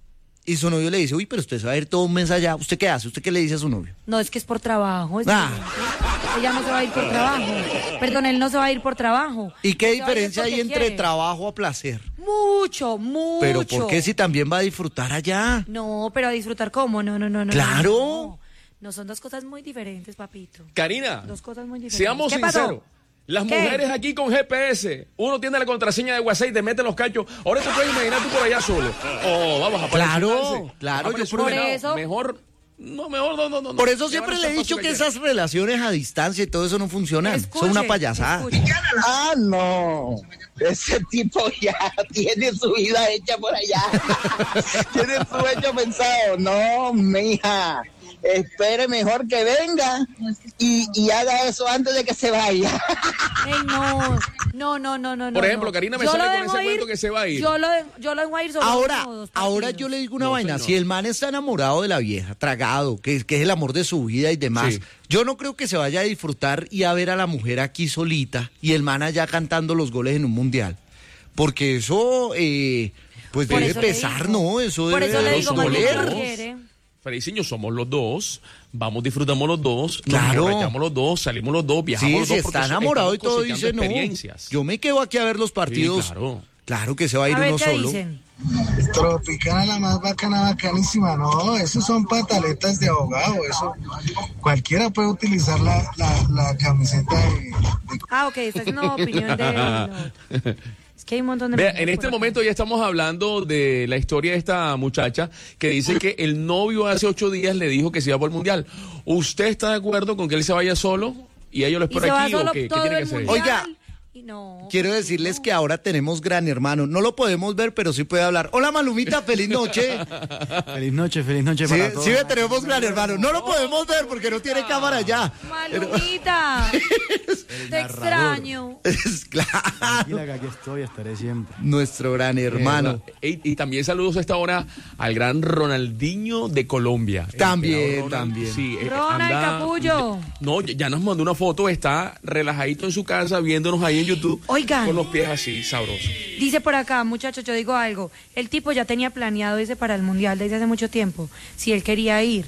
[SPEAKER 1] Y su novio le dice, uy, pero usted se va a ir todo un mes allá. ¿Usted qué hace? ¿Usted qué le dice a su novio?
[SPEAKER 3] No, es que es por trabajo. Es
[SPEAKER 1] Ah.
[SPEAKER 3] diferente. Ella no se va a ir por trabajo. Perdón, él no se va a ir por trabajo.
[SPEAKER 1] ¿Y qué
[SPEAKER 3] Él se va a ir
[SPEAKER 1] diferencia hay
[SPEAKER 3] porque
[SPEAKER 1] entre
[SPEAKER 3] quiere.
[SPEAKER 1] trabajo a placer?
[SPEAKER 3] Mucho, mucho.
[SPEAKER 1] Pero ¿por qué si también va a disfrutar allá?
[SPEAKER 3] No, pero a disfrutar cómo, no, no, no, no.
[SPEAKER 1] Claro.
[SPEAKER 3] No, no son dos cosas muy diferentes, papito.
[SPEAKER 2] Karina,
[SPEAKER 3] Dos cosas muy diferentes.
[SPEAKER 2] seamos
[SPEAKER 3] ¿Qué pasó?
[SPEAKER 2] sinceros. Las
[SPEAKER 3] ¿Qué?
[SPEAKER 2] mujeres aquí con G P S, uno tiene la contraseña de WhatsApp y te mete los cachos. Ahora te puedes imaginar tú por allá solo. Oh, vamos a
[SPEAKER 1] Claro, claro, yo
[SPEAKER 3] por eso-
[SPEAKER 2] Mejor, no, mejor, no, no, no.
[SPEAKER 1] Por eso
[SPEAKER 2] Me
[SPEAKER 1] siempre
[SPEAKER 2] van a
[SPEAKER 1] le he
[SPEAKER 2] echar
[SPEAKER 1] dicho
[SPEAKER 2] paso
[SPEAKER 1] que
[SPEAKER 2] ayer.
[SPEAKER 1] esas relaciones a distancia y todo eso no funcionan.
[SPEAKER 3] Escuche,
[SPEAKER 1] Son una payasada.
[SPEAKER 3] escuche.
[SPEAKER 5] Ah, no. Ese tipo ya tiene su vida hecha por allá. Tiene su hecho pensado. No, mija. Espere mejor que venga y, y haga eso antes de que se vaya.
[SPEAKER 3] Ey, no, no, no, no, no.
[SPEAKER 2] Por
[SPEAKER 3] no,
[SPEAKER 2] ejemplo,
[SPEAKER 3] no.
[SPEAKER 2] Karina me
[SPEAKER 3] Yo
[SPEAKER 2] sale
[SPEAKER 3] lo
[SPEAKER 2] con
[SPEAKER 3] dejo
[SPEAKER 2] ese
[SPEAKER 3] ir,
[SPEAKER 2] cuento que se va a ir.
[SPEAKER 3] Yo lo, de- yo lo dejo a ir solo
[SPEAKER 1] Ahora,
[SPEAKER 3] uno o dos
[SPEAKER 1] ahora
[SPEAKER 3] partidos.
[SPEAKER 1] yo le digo una
[SPEAKER 2] No,
[SPEAKER 1] vaina.
[SPEAKER 2] señor.
[SPEAKER 1] Si el man está enamorado de la vieja, tragado, que, que es el amor de su vida y demás,
[SPEAKER 2] Sí.
[SPEAKER 1] yo no creo que se vaya a disfrutar y a ver a la mujer aquí solita y el man allá cantando los goles en un mundial. Porque eso, eh, pues
[SPEAKER 3] Por
[SPEAKER 1] debe
[SPEAKER 3] eso le
[SPEAKER 1] pesar,
[SPEAKER 3] digo.
[SPEAKER 1] ¿no? Eso
[SPEAKER 3] Por
[SPEAKER 1] debe
[SPEAKER 3] eso le
[SPEAKER 1] de
[SPEAKER 3] digo, más bien
[SPEAKER 1] doler.
[SPEAKER 3] que lo quiere.
[SPEAKER 2] Feliciño, somos los dos, vamos, disfrutamos los dos,
[SPEAKER 1] Claro.
[SPEAKER 2] nos emborrachamos los dos, salimos los dos, viajamos
[SPEAKER 1] Sí,
[SPEAKER 2] los
[SPEAKER 1] si
[SPEAKER 2] dos. porque
[SPEAKER 1] está
[SPEAKER 2] so-
[SPEAKER 1] enamorado y
[SPEAKER 2] estamos
[SPEAKER 1] todo,
[SPEAKER 2] cosechando
[SPEAKER 1] dice no.
[SPEAKER 2] experiencias.
[SPEAKER 1] Yo me quedo aquí a ver los partidos.
[SPEAKER 2] Sí, claro.
[SPEAKER 1] Claro que se va a ir
[SPEAKER 3] A ver
[SPEAKER 1] uno
[SPEAKER 3] qué
[SPEAKER 1] solo.
[SPEAKER 3] dicen.
[SPEAKER 7] Tropicana la más bacana, bacanísima. No, esos son pataletas de abogado. Eso cualquiera puede utilizar la, la, la camiseta de, de
[SPEAKER 3] Ah, ok, esta es una opinión de... no. Es que hay un montón de...
[SPEAKER 2] Vea,
[SPEAKER 3] mensajes
[SPEAKER 2] en este
[SPEAKER 3] por acá.
[SPEAKER 2] momento ya estamos hablando de la historia de esta muchacha que dice que el novio hace ocho días le dijo que se iba por el mundial. ¿Usted está de acuerdo con que él se vaya solo y ella lo
[SPEAKER 3] Y
[SPEAKER 2] espera
[SPEAKER 3] se va
[SPEAKER 2] aquí o
[SPEAKER 3] solo
[SPEAKER 2] qué? ¿Qué
[SPEAKER 3] todo
[SPEAKER 2] tiene que
[SPEAKER 3] el
[SPEAKER 2] hacer?
[SPEAKER 3] mundial.
[SPEAKER 1] Oiga,
[SPEAKER 3] Y no,
[SPEAKER 1] quiero
[SPEAKER 3] pues,
[SPEAKER 1] decirles
[SPEAKER 3] no.
[SPEAKER 1] que ahora tenemos gran hermano. No lo podemos ver, pero sí puede hablar. Hola, Malumita, feliz noche.
[SPEAKER 13] Feliz noche, feliz noche
[SPEAKER 1] Sí,
[SPEAKER 13] para todos.
[SPEAKER 1] sí, tenemos gran hermano. No lo podemos ver porque no tiene cámara ya.
[SPEAKER 3] Malumita, te extraño.
[SPEAKER 1] Es claro.
[SPEAKER 13] Tranquila que aquí estoy, estaré siempre.
[SPEAKER 1] Nuestro gran hermano.
[SPEAKER 2] Eh, Y, y también saludos a esta hora al gran Ronaldinho de Colombia. El
[SPEAKER 1] También,
[SPEAKER 2] emperador Ronald-
[SPEAKER 1] también.
[SPEAKER 2] Sí, eh,
[SPEAKER 3] Ronald
[SPEAKER 2] anda-
[SPEAKER 3] Capullo.
[SPEAKER 2] No, ya ya nos mandó una foto, está relajadito en su casa viéndonos ahí en YouTube.
[SPEAKER 3] Oigan.
[SPEAKER 2] Con los pies así, sabrosos.
[SPEAKER 3] Dice por acá, muchachos, yo digo algo. El tipo ya tenía planeado irse para el mundial desde hace mucho tiempo. Si él quería ir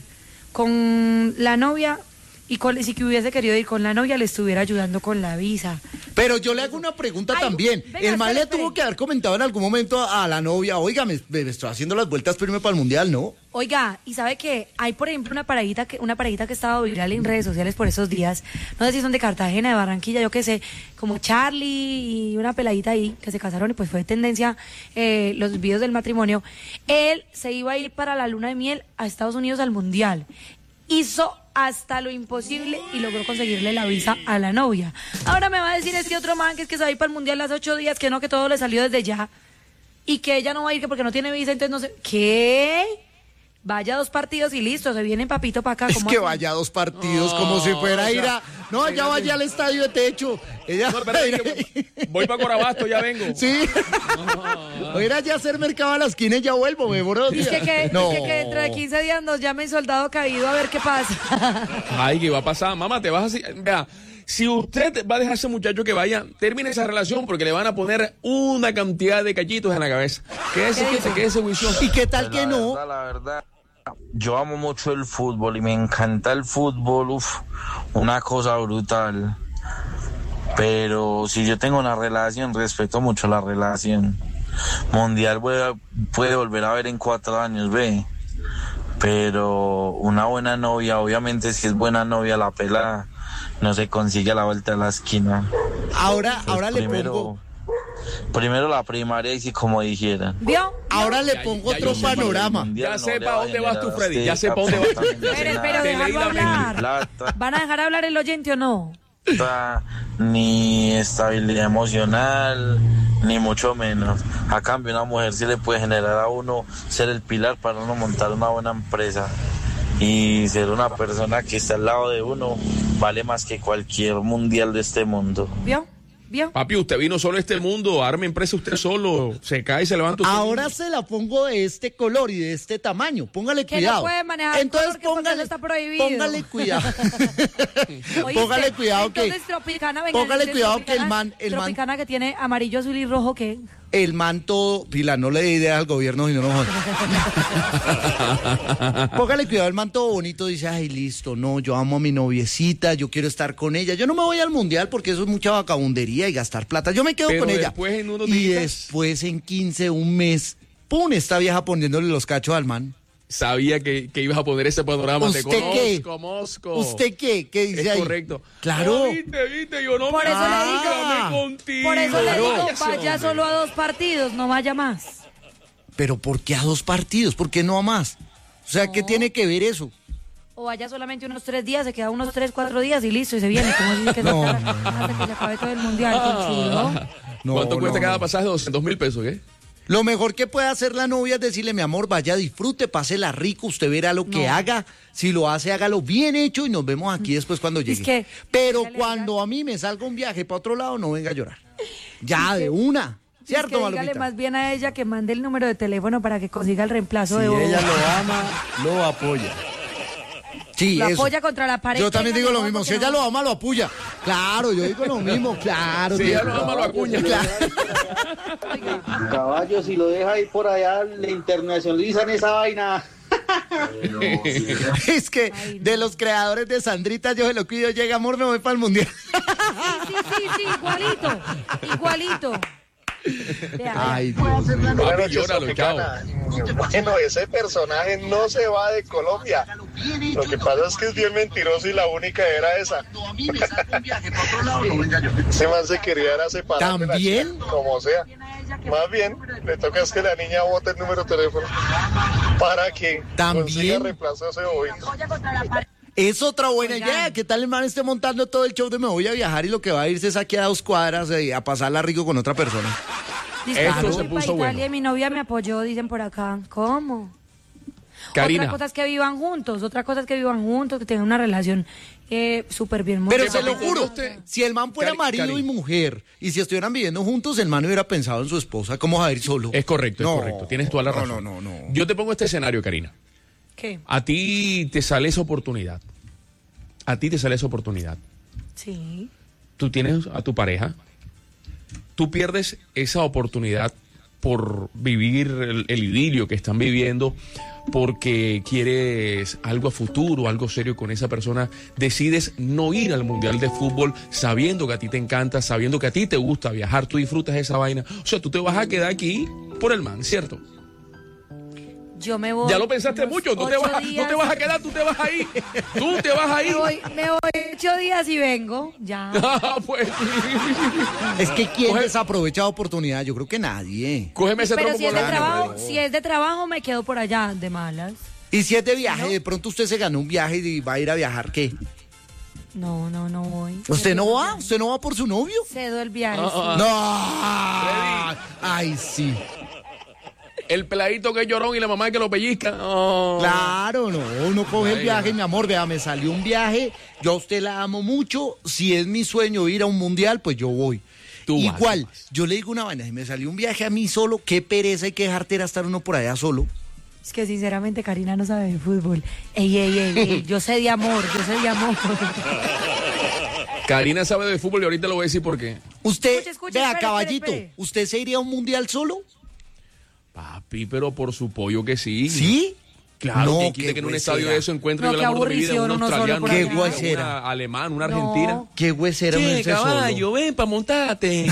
[SPEAKER 3] con la novia y con, si que hubiese querido ir con la novia, le estuviera ayudando con la visa.
[SPEAKER 1] Pero yo le hago una pregunta
[SPEAKER 3] Ay,
[SPEAKER 1] también.
[SPEAKER 3] venga,
[SPEAKER 1] el man
[SPEAKER 3] espere,
[SPEAKER 1] le tuvo
[SPEAKER 3] espere.
[SPEAKER 1] que haber comentado en algún momento a, a la novia, oiga, me, me estoy haciendo las vueltas para irme para el mundial, ¿no?
[SPEAKER 3] Oiga, y sabe que hay, por ejemplo, una parejita que una parejita que estaba viral en redes sociales por esos días. No sé si son de Cartagena, de Barranquilla, yo qué sé, como Charlie y una peladita ahí que se casaron y pues fue tendencia eh, los videos del matrimonio. Él se iba a ir para la luna de miel a Estados Unidos al mundial. Hizo hasta lo imposible y logró conseguirle la visa a la novia. Ahora me va a decir este otro man que es que se va a ir para el mundial hace ocho días, que no, que todo le salió desde ya y que ella no va a ir que porque no tiene visa, entonces no sé. ¿Qué? vaya a dos partidos y listo, se viene papito para acá.
[SPEAKER 1] Es
[SPEAKER 3] ¿cómo
[SPEAKER 1] que
[SPEAKER 3] así?
[SPEAKER 1] vaya a dos partidos,
[SPEAKER 2] No,
[SPEAKER 1] como si fuera a
[SPEAKER 2] o
[SPEAKER 1] ir
[SPEAKER 2] sea,
[SPEAKER 1] a... No, ya
[SPEAKER 2] imagínate.
[SPEAKER 1] vaya al estadio de techo. Ella
[SPEAKER 2] No, espérate, que voy para Corabasto, ya vengo.
[SPEAKER 1] Sí. O ir allá a hacer mercado a la esquina y ya vuelvo, me demoro dos días.
[SPEAKER 3] Dice que,
[SPEAKER 1] No.
[SPEAKER 3] dice que dentro de quince días nos llame el soldado caído a ver qué pasa.
[SPEAKER 2] Ay, ¿qué va a pasar? Mamá, te vas así. Vea, si usted va a dejar a ese muchacho que vaya, termine esa relación porque le van a poner una cantidad de callitos en la cabeza. Quédese, quédese, quédese, juicioso.
[SPEAKER 1] ¿Y qué tal que
[SPEAKER 14] la
[SPEAKER 1] no?
[SPEAKER 14] Verdad, la verdad, yo amo mucho el fútbol y me encanta el fútbol, uf, una cosa brutal. Pero si yo tengo una relación, respeto mucho la relación. Mundial puede, puede volver a ver en cuatro años, ve. Pero una buena novia, obviamente si es buena novia la pelada, no se consigue a la vuelta de la esquina.
[SPEAKER 1] Ahora,
[SPEAKER 14] Pues
[SPEAKER 1] ahora
[SPEAKER 14] primero,
[SPEAKER 1] le pongo...
[SPEAKER 14] Primero la primaria y si como dijeran.
[SPEAKER 3] ¿Vio?
[SPEAKER 1] Ahora le
[SPEAKER 2] Ya,
[SPEAKER 1] pongo
[SPEAKER 2] ya,
[SPEAKER 1] otro
[SPEAKER 2] yo sé,
[SPEAKER 1] panorama.
[SPEAKER 2] Ya sé
[SPEAKER 14] No le
[SPEAKER 2] para
[SPEAKER 14] va a
[SPEAKER 2] dónde vas tú,
[SPEAKER 14] generar a
[SPEAKER 2] Freddy.
[SPEAKER 14] usted
[SPEAKER 2] Ya sé para dónde vas tú.
[SPEAKER 14] absolutamente
[SPEAKER 3] Pero,
[SPEAKER 14] nada.
[SPEAKER 3] pero
[SPEAKER 2] Te
[SPEAKER 3] déjalo
[SPEAKER 2] leí la
[SPEAKER 3] hablar.
[SPEAKER 14] Plata,
[SPEAKER 3] ¿Van a dejar hablar el oyente o no?
[SPEAKER 14] ni estabilidad emocional, ni mucho menos. A cambio, una mujer sí le puede generar a uno ser el pilar para uno montar una buena empresa. Y ser una persona que está al lado de uno vale más que cualquier mundial de este mundo.
[SPEAKER 3] ¿Vio? ¿Vio?
[SPEAKER 2] Papi, usted vino solo a este mundo, arme empresa usted solo, se cae y se levanta usted.
[SPEAKER 1] Ahora se la pongo de este color y de este tamaño. Póngale
[SPEAKER 3] Que
[SPEAKER 1] cuidado.
[SPEAKER 3] no puede manejar
[SPEAKER 1] Entonces
[SPEAKER 3] color, que porque
[SPEAKER 1] póngale,
[SPEAKER 3] eso está prohibido.
[SPEAKER 1] póngale cuidado.
[SPEAKER 3] ¿Oíste?
[SPEAKER 1] Póngale cuidado que
[SPEAKER 3] Entonces, Tropicana, venga,
[SPEAKER 1] póngale
[SPEAKER 3] entonces,
[SPEAKER 1] cuidado que el
[SPEAKER 3] Tropicana-
[SPEAKER 1] man, el man,
[SPEAKER 3] Tropicana que tiene amarillo, azul y rojo, ¿qué?
[SPEAKER 1] el man todo, Pila, no le dé ideas al gobierno si no nos jodan. Póngale cuidado, el man todo bonito dice, ay, listo, no, yo amo a mi noviecita, yo quiero estar con ella. Yo no me voy al mundial porque eso es mucha vagabundería y gastar plata. Yo me quedo
[SPEAKER 2] Pero
[SPEAKER 1] con ella.
[SPEAKER 2] después en unos
[SPEAKER 1] Y
[SPEAKER 2] días-
[SPEAKER 1] después en quince, un mes, pum, esta vieja poniéndole los cachos al man.
[SPEAKER 2] Sabía que, que ibas a poner ese panorama. Te
[SPEAKER 1] ¿Usted qué?
[SPEAKER 2] conozco, Mosco.
[SPEAKER 1] ¿Usted qué? ¿Qué dice
[SPEAKER 2] Es
[SPEAKER 1] ahí?
[SPEAKER 2] correcto.
[SPEAKER 1] Claro.
[SPEAKER 2] No, viste, viste, yo no
[SPEAKER 3] Por
[SPEAKER 2] me
[SPEAKER 3] eso le
[SPEAKER 2] Dígame
[SPEAKER 1] digo.
[SPEAKER 2] contigo.
[SPEAKER 3] Por eso le
[SPEAKER 1] Claro.
[SPEAKER 3] digo,
[SPEAKER 2] Váyase,
[SPEAKER 3] vaya
[SPEAKER 2] hombre.
[SPEAKER 3] solo a dos partidos, no vaya más.
[SPEAKER 1] Pero ¿por qué a dos partidos? ¿Por qué no a más? O sea, ¿qué
[SPEAKER 3] No.
[SPEAKER 1] tiene que ver eso?
[SPEAKER 3] O vaya solamente unos tres días, se queda unos tres, cuatro días y listo, y se viene. Como así que se
[SPEAKER 1] No,
[SPEAKER 3] queda hasta que se acabe todo el mundial. conchudo.
[SPEAKER 1] No,
[SPEAKER 2] ¿Cuánto cuesta
[SPEAKER 1] no,
[SPEAKER 2] cada
[SPEAKER 1] no.
[SPEAKER 2] pasaje? doscientos mil pesos, ¿qué?
[SPEAKER 1] Lo mejor que puede hacer la novia es decirle, mi amor, vaya, disfrute, pásela rico, usted verá lo que
[SPEAKER 3] No.
[SPEAKER 1] haga. Si lo hace, hágalo bien hecho y nos vemos aquí después cuando llegue.
[SPEAKER 3] que-
[SPEAKER 1] Pero
[SPEAKER 3] dígale,
[SPEAKER 1] cuando a mí me salga un viaje para otro lado, no venga a llorar. Ya, de una.
[SPEAKER 3] Es
[SPEAKER 1] ¿Cierto,
[SPEAKER 3] que dígale
[SPEAKER 1] Malomita?
[SPEAKER 3] más bien a ella que mande el número de teléfono para que consiga el reemplazo
[SPEAKER 13] Si
[SPEAKER 3] de Bobo.
[SPEAKER 13] ella lo ama, lo apoya.
[SPEAKER 1] Sí,
[SPEAKER 3] Lo
[SPEAKER 1] eso.
[SPEAKER 3] apoya contra la pared.
[SPEAKER 1] Yo también digo
[SPEAKER 3] Dígale,
[SPEAKER 1] lo
[SPEAKER 3] no,
[SPEAKER 1] mismo.
[SPEAKER 3] porque
[SPEAKER 1] Si ella
[SPEAKER 3] no.
[SPEAKER 1] lo ama, lo apoya. Claro, yo digo lo mismo. Claro.
[SPEAKER 2] Si
[SPEAKER 1] tío.
[SPEAKER 2] ella lo ama, lo acuña.
[SPEAKER 1] Claro.
[SPEAKER 15] Caballo, si lo deja ahí por allá, le internacionalizan esa vaina.
[SPEAKER 1] Es que
[SPEAKER 3] Ay, no.
[SPEAKER 1] de los creadores de Sandrita, yo se lo cuido, llega amor, me voy para el mundial.
[SPEAKER 3] Sí, sí, sí, igualito. Igualito. Vea,
[SPEAKER 1] Ay, Dios.
[SPEAKER 10] Buenas
[SPEAKER 2] Papi,
[SPEAKER 10] noches,
[SPEAKER 2] llóralo, chao.
[SPEAKER 10] Tropicana. Bueno, ese personaje no se va de Colombia. Lo que pasa es que es bien mentiroso y la única era esa. Ese man se quería era separar de la
[SPEAKER 1] ¿También?
[SPEAKER 10] chica, como sea. Más bien, le toca es que la niña bote el número de teléfono para que
[SPEAKER 1] ¿También?
[SPEAKER 10] consiga reemplazo a ese bobito.
[SPEAKER 1] Es otra buena
[SPEAKER 3] Oigan.
[SPEAKER 1] idea. ¿Qué tal el man esté montando todo el show de me voy a viajar y lo que va a irse es aquí a dos cuadras eh, a pasarla rico con otra persona?
[SPEAKER 3] dice,
[SPEAKER 2] Esto
[SPEAKER 3] "Voy
[SPEAKER 2] se
[SPEAKER 3] pa'
[SPEAKER 2] puso
[SPEAKER 3] Italia
[SPEAKER 2] bueno".
[SPEAKER 3] y mi novia me apoyó, dicen por acá. ¿Cómo?
[SPEAKER 2] Karina.
[SPEAKER 3] Otra cosa es que vivan juntos, otra cosa es que vivan juntos, que tengan una relación eh, súper bien
[SPEAKER 1] Pero
[SPEAKER 3] montada.
[SPEAKER 1] se lo
[SPEAKER 2] papito,
[SPEAKER 1] juro,
[SPEAKER 2] usted-
[SPEAKER 1] si el man fuera
[SPEAKER 2] Cari-
[SPEAKER 1] marido
[SPEAKER 2] Cari.
[SPEAKER 1] y mujer, y si estuvieran viviendo juntos, el man hubiera pensado en su esposa. ¿Cómo va a ir solo?
[SPEAKER 2] Es correcto, es
[SPEAKER 1] No,
[SPEAKER 2] correcto. Tienes toda la
[SPEAKER 1] no,
[SPEAKER 2] razón.
[SPEAKER 1] no, no, no.
[SPEAKER 2] Yo te pongo este escenario, Karina.
[SPEAKER 3] ¿Qué?
[SPEAKER 2] A ti te sale esa oportunidad. A ti te sale esa oportunidad.
[SPEAKER 3] Sí.
[SPEAKER 2] Tú tienes a tu pareja. Tú pierdes esa oportunidad por vivir el, el idilio que están viviendo, porque quieres algo a futuro, algo serio con esa persona. Decides no ir al Mundial de Fútbol sabiendo que a ti te encanta, sabiendo que a ti te gusta viajar, tú disfrutas esa vaina. O sea, tú te vas a quedar aquí por el man, ¿cierto?
[SPEAKER 3] Yo me voy.
[SPEAKER 2] Ya lo pensaste
[SPEAKER 3] unos
[SPEAKER 2] mucho, no te,
[SPEAKER 3] ocho
[SPEAKER 2] vas, a- no
[SPEAKER 3] días.
[SPEAKER 2] te vas a quedar, tú te vas a ir. Tú te vas a ir.
[SPEAKER 3] Me voy, me voy ocho días y vengo. Ya.
[SPEAKER 2] Ah, pues,
[SPEAKER 1] Es que ¿quién
[SPEAKER 2] Coge-
[SPEAKER 1] desaprovecha la oportunidad? Yo creo que nadie.
[SPEAKER 2] cógeme ese
[SPEAKER 3] Pero
[SPEAKER 2] trompo
[SPEAKER 3] si es
[SPEAKER 2] por
[SPEAKER 3] de
[SPEAKER 2] la
[SPEAKER 3] trabajo,
[SPEAKER 2] mano.
[SPEAKER 3] si es de trabajo, me quedo por allá, de malas.
[SPEAKER 1] Y si es de viaje, de pronto usted se ganó un viaje y va a ir a viajar, ¿qué?
[SPEAKER 3] No, no, no voy.
[SPEAKER 1] ¿Usted no va? ¿Usted no va por su novio?
[SPEAKER 3] Cedo el viaje.
[SPEAKER 2] Ah,
[SPEAKER 3] sí.
[SPEAKER 1] No. Ay, sí.
[SPEAKER 2] El peladito que es llorón y la mamá que lo pellizca. Oh.
[SPEAKER 1] Claro, no, uno coge
[SPEAKER 2] Ay,
[SPEAKER 1] el viaje,
[SPEAKER 2] no.
[SPEAKER 1] mi amor, vea, me salió un viaje, yo a usted la amo mucho, si es mi sueño ir a un mundial, pues yo voy.
[SPEAKER 2] Tú vas,
[SPEAKER 1] Igual,
[SPEAKER 2] tú vas.
[SPEAKER 1] yo le digo una vaina, si me salió un viaje a mí solo, qué pereza y qué jartera estar uno por allá solo.
[SPEAKER 3] Es que sinceramente Karina no sabe de fútbol. Ey, ey, ey, ey, yo sé de amor, yo sé de amor.
[SPEAKER 2] Karina sabe de fútbol y ahorita lo voy a decir por qué.
[SPEAKER 1] Usted,
[SPEAKER 3] Escuche, escuche,
[SPEAKER 1] vea,
[SPEAKER 3] espere,
[SPEAKER 1] caballito,
[SPEAKER 3] espere, espere.
[SPEAKER 1] ¿usted se iría a un mundial solo?
[SPEAKER 2] Papi, pero por su pollo que sí.
[SPEAKER 1] ¿Sí?
[SPEAKER 2] Claro,
[SPEAKER 1] No,
[SPEAKER 2] que quita
[SPEAKER 1] qué
[SPEAKER 2] que en un
[SPEAKER 1] huesera.
[SPEAKER 2] estadio de eso encuentre
[SPEAKER 3] No,
[SPEAKER 2] yo el
[SPEAKER 3] qué
[SPEAKER 2] amor de mi vida,
[SPEAKER 3] aburrición,
[SPEAKER 2] un
[SPEAKER 3] uno solo
[SPEAKER 2] australiano,
[SPEAKER 3] por
[SPEAKER 1] Qué
[SPEAKER 3] allá.
[SPEAKER 1] huesera.
[SPEAKER 2] una alemán, una
[SPEAKER 3] No.
[SPEAKER 2] argentina.
[SPEAKER 1] Qué huesera uno
[SPEAKER 2] Che,
[SPEAKER 1] irse solo.
[SPEAKER 2] caballo, ven pa' montarte.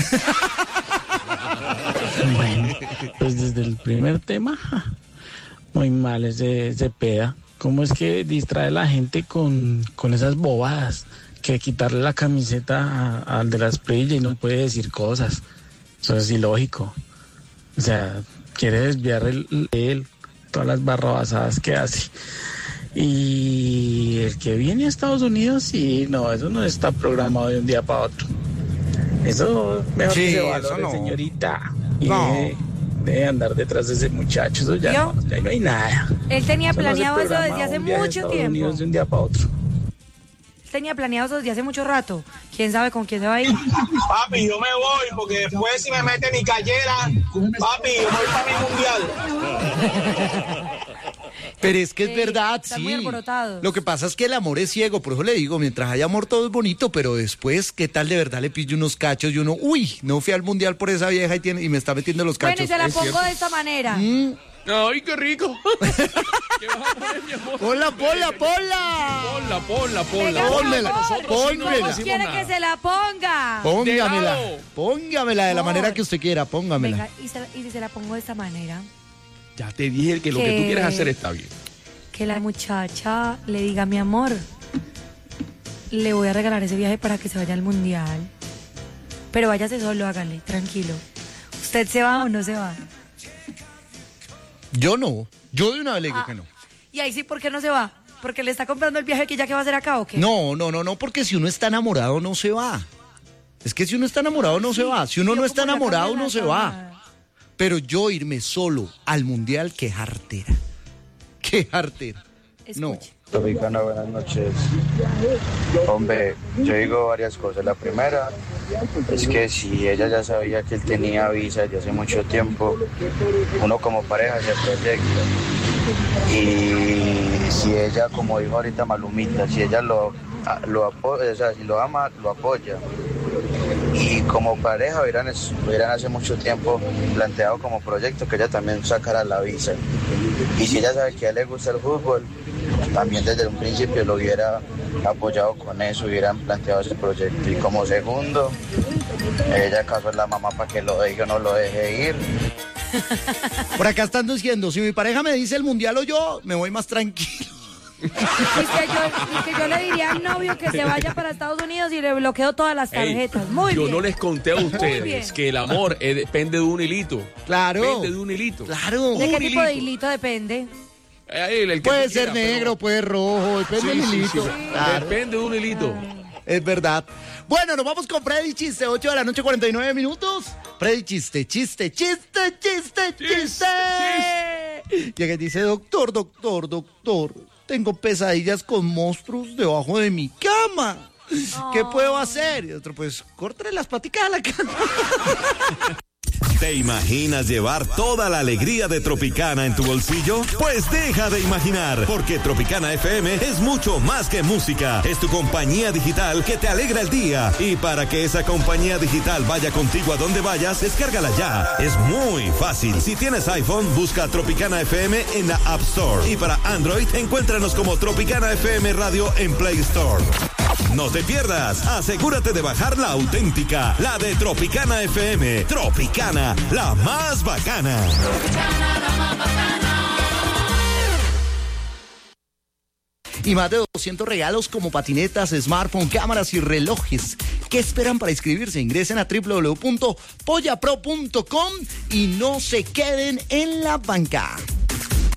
[SPEAKER 16] Bueno, pues desde el primer tema, ja, muy mal ese, ese peda. ¿Cómo es que distrae a la gente con, con esas bobadas? Que quitarle la camiseta a- al de la esprilla y no puede decir cosas. Eso es ilógico. O sea, quiere desviar el, él, todas las barrabasadas que hace. Y el que viene a Estados Unidos, sí, no, eso no está programado de un día para otro. Eso mejor
[SPEAKER 1] Sí,
[SPEAKER 16] que se
[SPEAKER 1] eso
[SPEAKER 16] valore,
[SPEAKER 1] no.
[SPEAKER 16] señorita. Y
[SPEAKER 1] No.
[SPEAKER 16] deje, deje andar detrás de ese muchacho, eso ya,
[SPEAKER 3] ¿Vio?
[SPEAKER 16] no, ya no hay nada.
[SPEAKER 3] Él tenía
[SPEAKER 16] Eso no se
[SPEAKER 3] planeado eso
[SPEAKER 16] programa
[SPEAKER 3] desde hace
[SPEAKER 16] un viaje a
[SPEAKER 3] mucho
[SPEAKER 16] Estados
[SPEAKER 3] tiempo.
[SPEAKER 16] Unidos de un día para otro.
[SPEAKER 3] Él tenía planeado eso desde hace mucho rato. ¿Quién sabe con quién se va a ir?
[SPEAKER 11] Papi, yo me voy porque después si me meten mi callera, papi, yo voy para mi mundial.
[SPEAKER 1] Pero es que es
[SPEAKER 3] Ey,
[SPEAKER 1] verdad,
[SPEAKER 3] están
[SPEAKER 1] sí.
[SPEAKER 3] muy alborotados.
[SPEAKER 1] Lo que pasa es que el amor es ciego, por eso le digo, mientras haya amor todo es bonito, pero después, ¿qué tal de verdad le pillo unos cachos y uno, uy, no fui al mundial por esa vieja y, tiene, y me está metiendo los
[SPEAKER 3] Bueno,
[SPEAKER 1] cachos?
[SPEAKER 3] y se la
[SPEAKER 1] Es
[SPEAKER 3] pongo
[SPEAKER 1] cierto.
[SPEAKER 3] de esta manera.
[SPEAKER 1] Mm.
[SPEAKER 2] Ay, qué rico. ¿Qué vas a poner, mi amor?
[SPEAKER 1] Ponla, ponla, ponla.
[SPEAKER 2] Ponla, ponla, ponla.
[SPEAKER 3] Venga,
[SPEAKER 1] Pónmela,
[SPEAKER 3] por favor.
[SPEAKER 2] Nosotros sí no
[SPEAKER 1] pónmela.
[SPEAKER 3] ¿Cómo
[SPEAKER 2] decimos
[SPEAKER 3] quiere
[SPEAKER 2] nada.
[SPEAKER 3] que se la ponga?
[SPEAKER 1] Póngamela,
[SPEAKER 2] De lado.
[SPEAKER 1] póngamela de la
[SPEAKER 3] No.
[SPEAKER 1] manera que usted quiera, póngamela.
[SPEAKER 3] Venga, y, se, y si se la pongo de esta manera,
[SPEAKER 2] Ya te dije que lo que
[SPEAKER 3] Que-
[SPEAKER 2] tú quieres hacer está bien.
[SPEAKER 3] que la muchacha le diga, mi amor, le voy a regalar ese viaje para que se vaya al mundial. Pero váyase solo, hágale, tranquilo. ¿Usted se va o no se va?
[SPEAKER 1] Yo no, yo de una vez le digo
[SPEAKER 3] Ah.
[SPEAKER 1] que no.
[SPEAKER 3] Y ahí sí, ¿por qué no se va? ¿Porque le está comprando el viaje que ya que va a hacer acá o qué?
[SPEAKER 1] No, no, no, no, porque si uno está enamorado no se va. Es que si uno está enamorado no se va. Si uno
[SPEAKER 3] Yo
[SPEAKER 1] no está
[SPEAKER 3] como ya
[SPEAKER 1] enamorado
[SPEAKER 3] cambié
[SPEAKER 1] no
[SPEAKER 3] la
[SPEAKER 1] se va.
[SPEAKER 3] tabla.
[SPEAKER 1] Pero yo irme solo al mundial, qué jartera. Qué jartera. No.
[SPEAKER 3] Escuche.
[SPEAKER 17] Tropicana, buenas noches. Hombre, yo digo varias cosas. La primera es que si ella ya sabía que él tenía visa ya hace mucho tiempo, uno como pareja se proyecta. Y si ella, como dijo ahorita Malumita, si ella lo, lo apoya, o sea, si lo ama, lo apoya. Y como pareja hubieran, hubieran hace mucho tiempo planteado como proyecto que ella también sacara la visa. Y si ella sabe que a él le gusta el fútbol, también desde un principio lo hubiera apoyado con eso, hubieran planteado ese proyecto. Y como segundo, ella acaso es la mamá para que lo deje o no lo deje ir.
[SPEAKER 1] Por acá están diciendo, si mi pareja me dice el mundial o yo, me voy más tranquilo.
[SPEAKER 3] Y que, yo, y que yo le diría al novio que se vaya para Estados Unidos y le bloqueo todas las
[SPEAKER 2] Ey,
[SPEAKER 3] tarjetas. Muy
[SPEAKER 2] yo
[SPEAKER 3] bien.
[SPEAKER 2] no les conté a
[SPEAKER 3] Muy bien.
[SPEAKER 2] ustedes que el amor eh, depende de un hilito.
[SPEAKER 1] Claro.
[SPEAKER 2] Depende de un hilito.
[SPEAKER 1] Claro.
[SPEAKER 3] ¿De qué
[SPEAKER 2] Un
[SPEAKER 3] tipo de
[SPEAKER 2] hilito.
[SPEAKER 3] hilito depende?
[SPEAKER 2] Eh, el que
[SPEAKER 1] Puede
[SPEAKER 2] tú
[SPEAKER 1] ser
[SPEAKER 2] quieras, pero-
[SPEAKER 1] negro, puede rojo, depende
[SPEAKER 2] Sí,
[SPEAKER 1] del
[SPEAKER 2] sí,
[SPEAKER 1] hilito.
[SPEAKER 2] sí.
[SPEAKER 1] Claro.
[SPEAKER 2] Depende de un hilito.
[SPEAKER 1] Es verdad. Bueno, nos vamos con Freddy Chiste, ocho de la noche, cuarenta y nueve minutos. Freddy Chiste, chiste, chiste, chiste, chiste. Llega y dice, doctor, doctor, doctor, tengo pesadillas con monstruos debajo de mi cama. ¿Qué puedo hacer? Y otro, pues, córtale las paticas a la cama.
[SPEAKER 18] ¿Te imaginas llevar toda la alegría de Tropicana en tu bolsillo? Pues deja de imaginar, porque Tropicana F M es mucho más que música. Es tu compañía digital que te alegra el día. Y para que esa compañía digital vaya contigo a donde vayas, descárgala ya. Es muy fácil. Si tienes iPhone, busca Tropicana F M en la App Store. Y para Android, encuéntranos como Tropicana F M Radio en Play Store. No te pierdas, asegúrate de bajar la auténtica, la de Tropicana F M. Tropicana, la más bacana.
[SPEAKER 1] Y más de doscientos regalos como patinetas, smartphone, cámaras y relojes. ¿Qué esperan para inscribirse? Ingresen a w w w punto polla pro punto com y no se queden en la banca.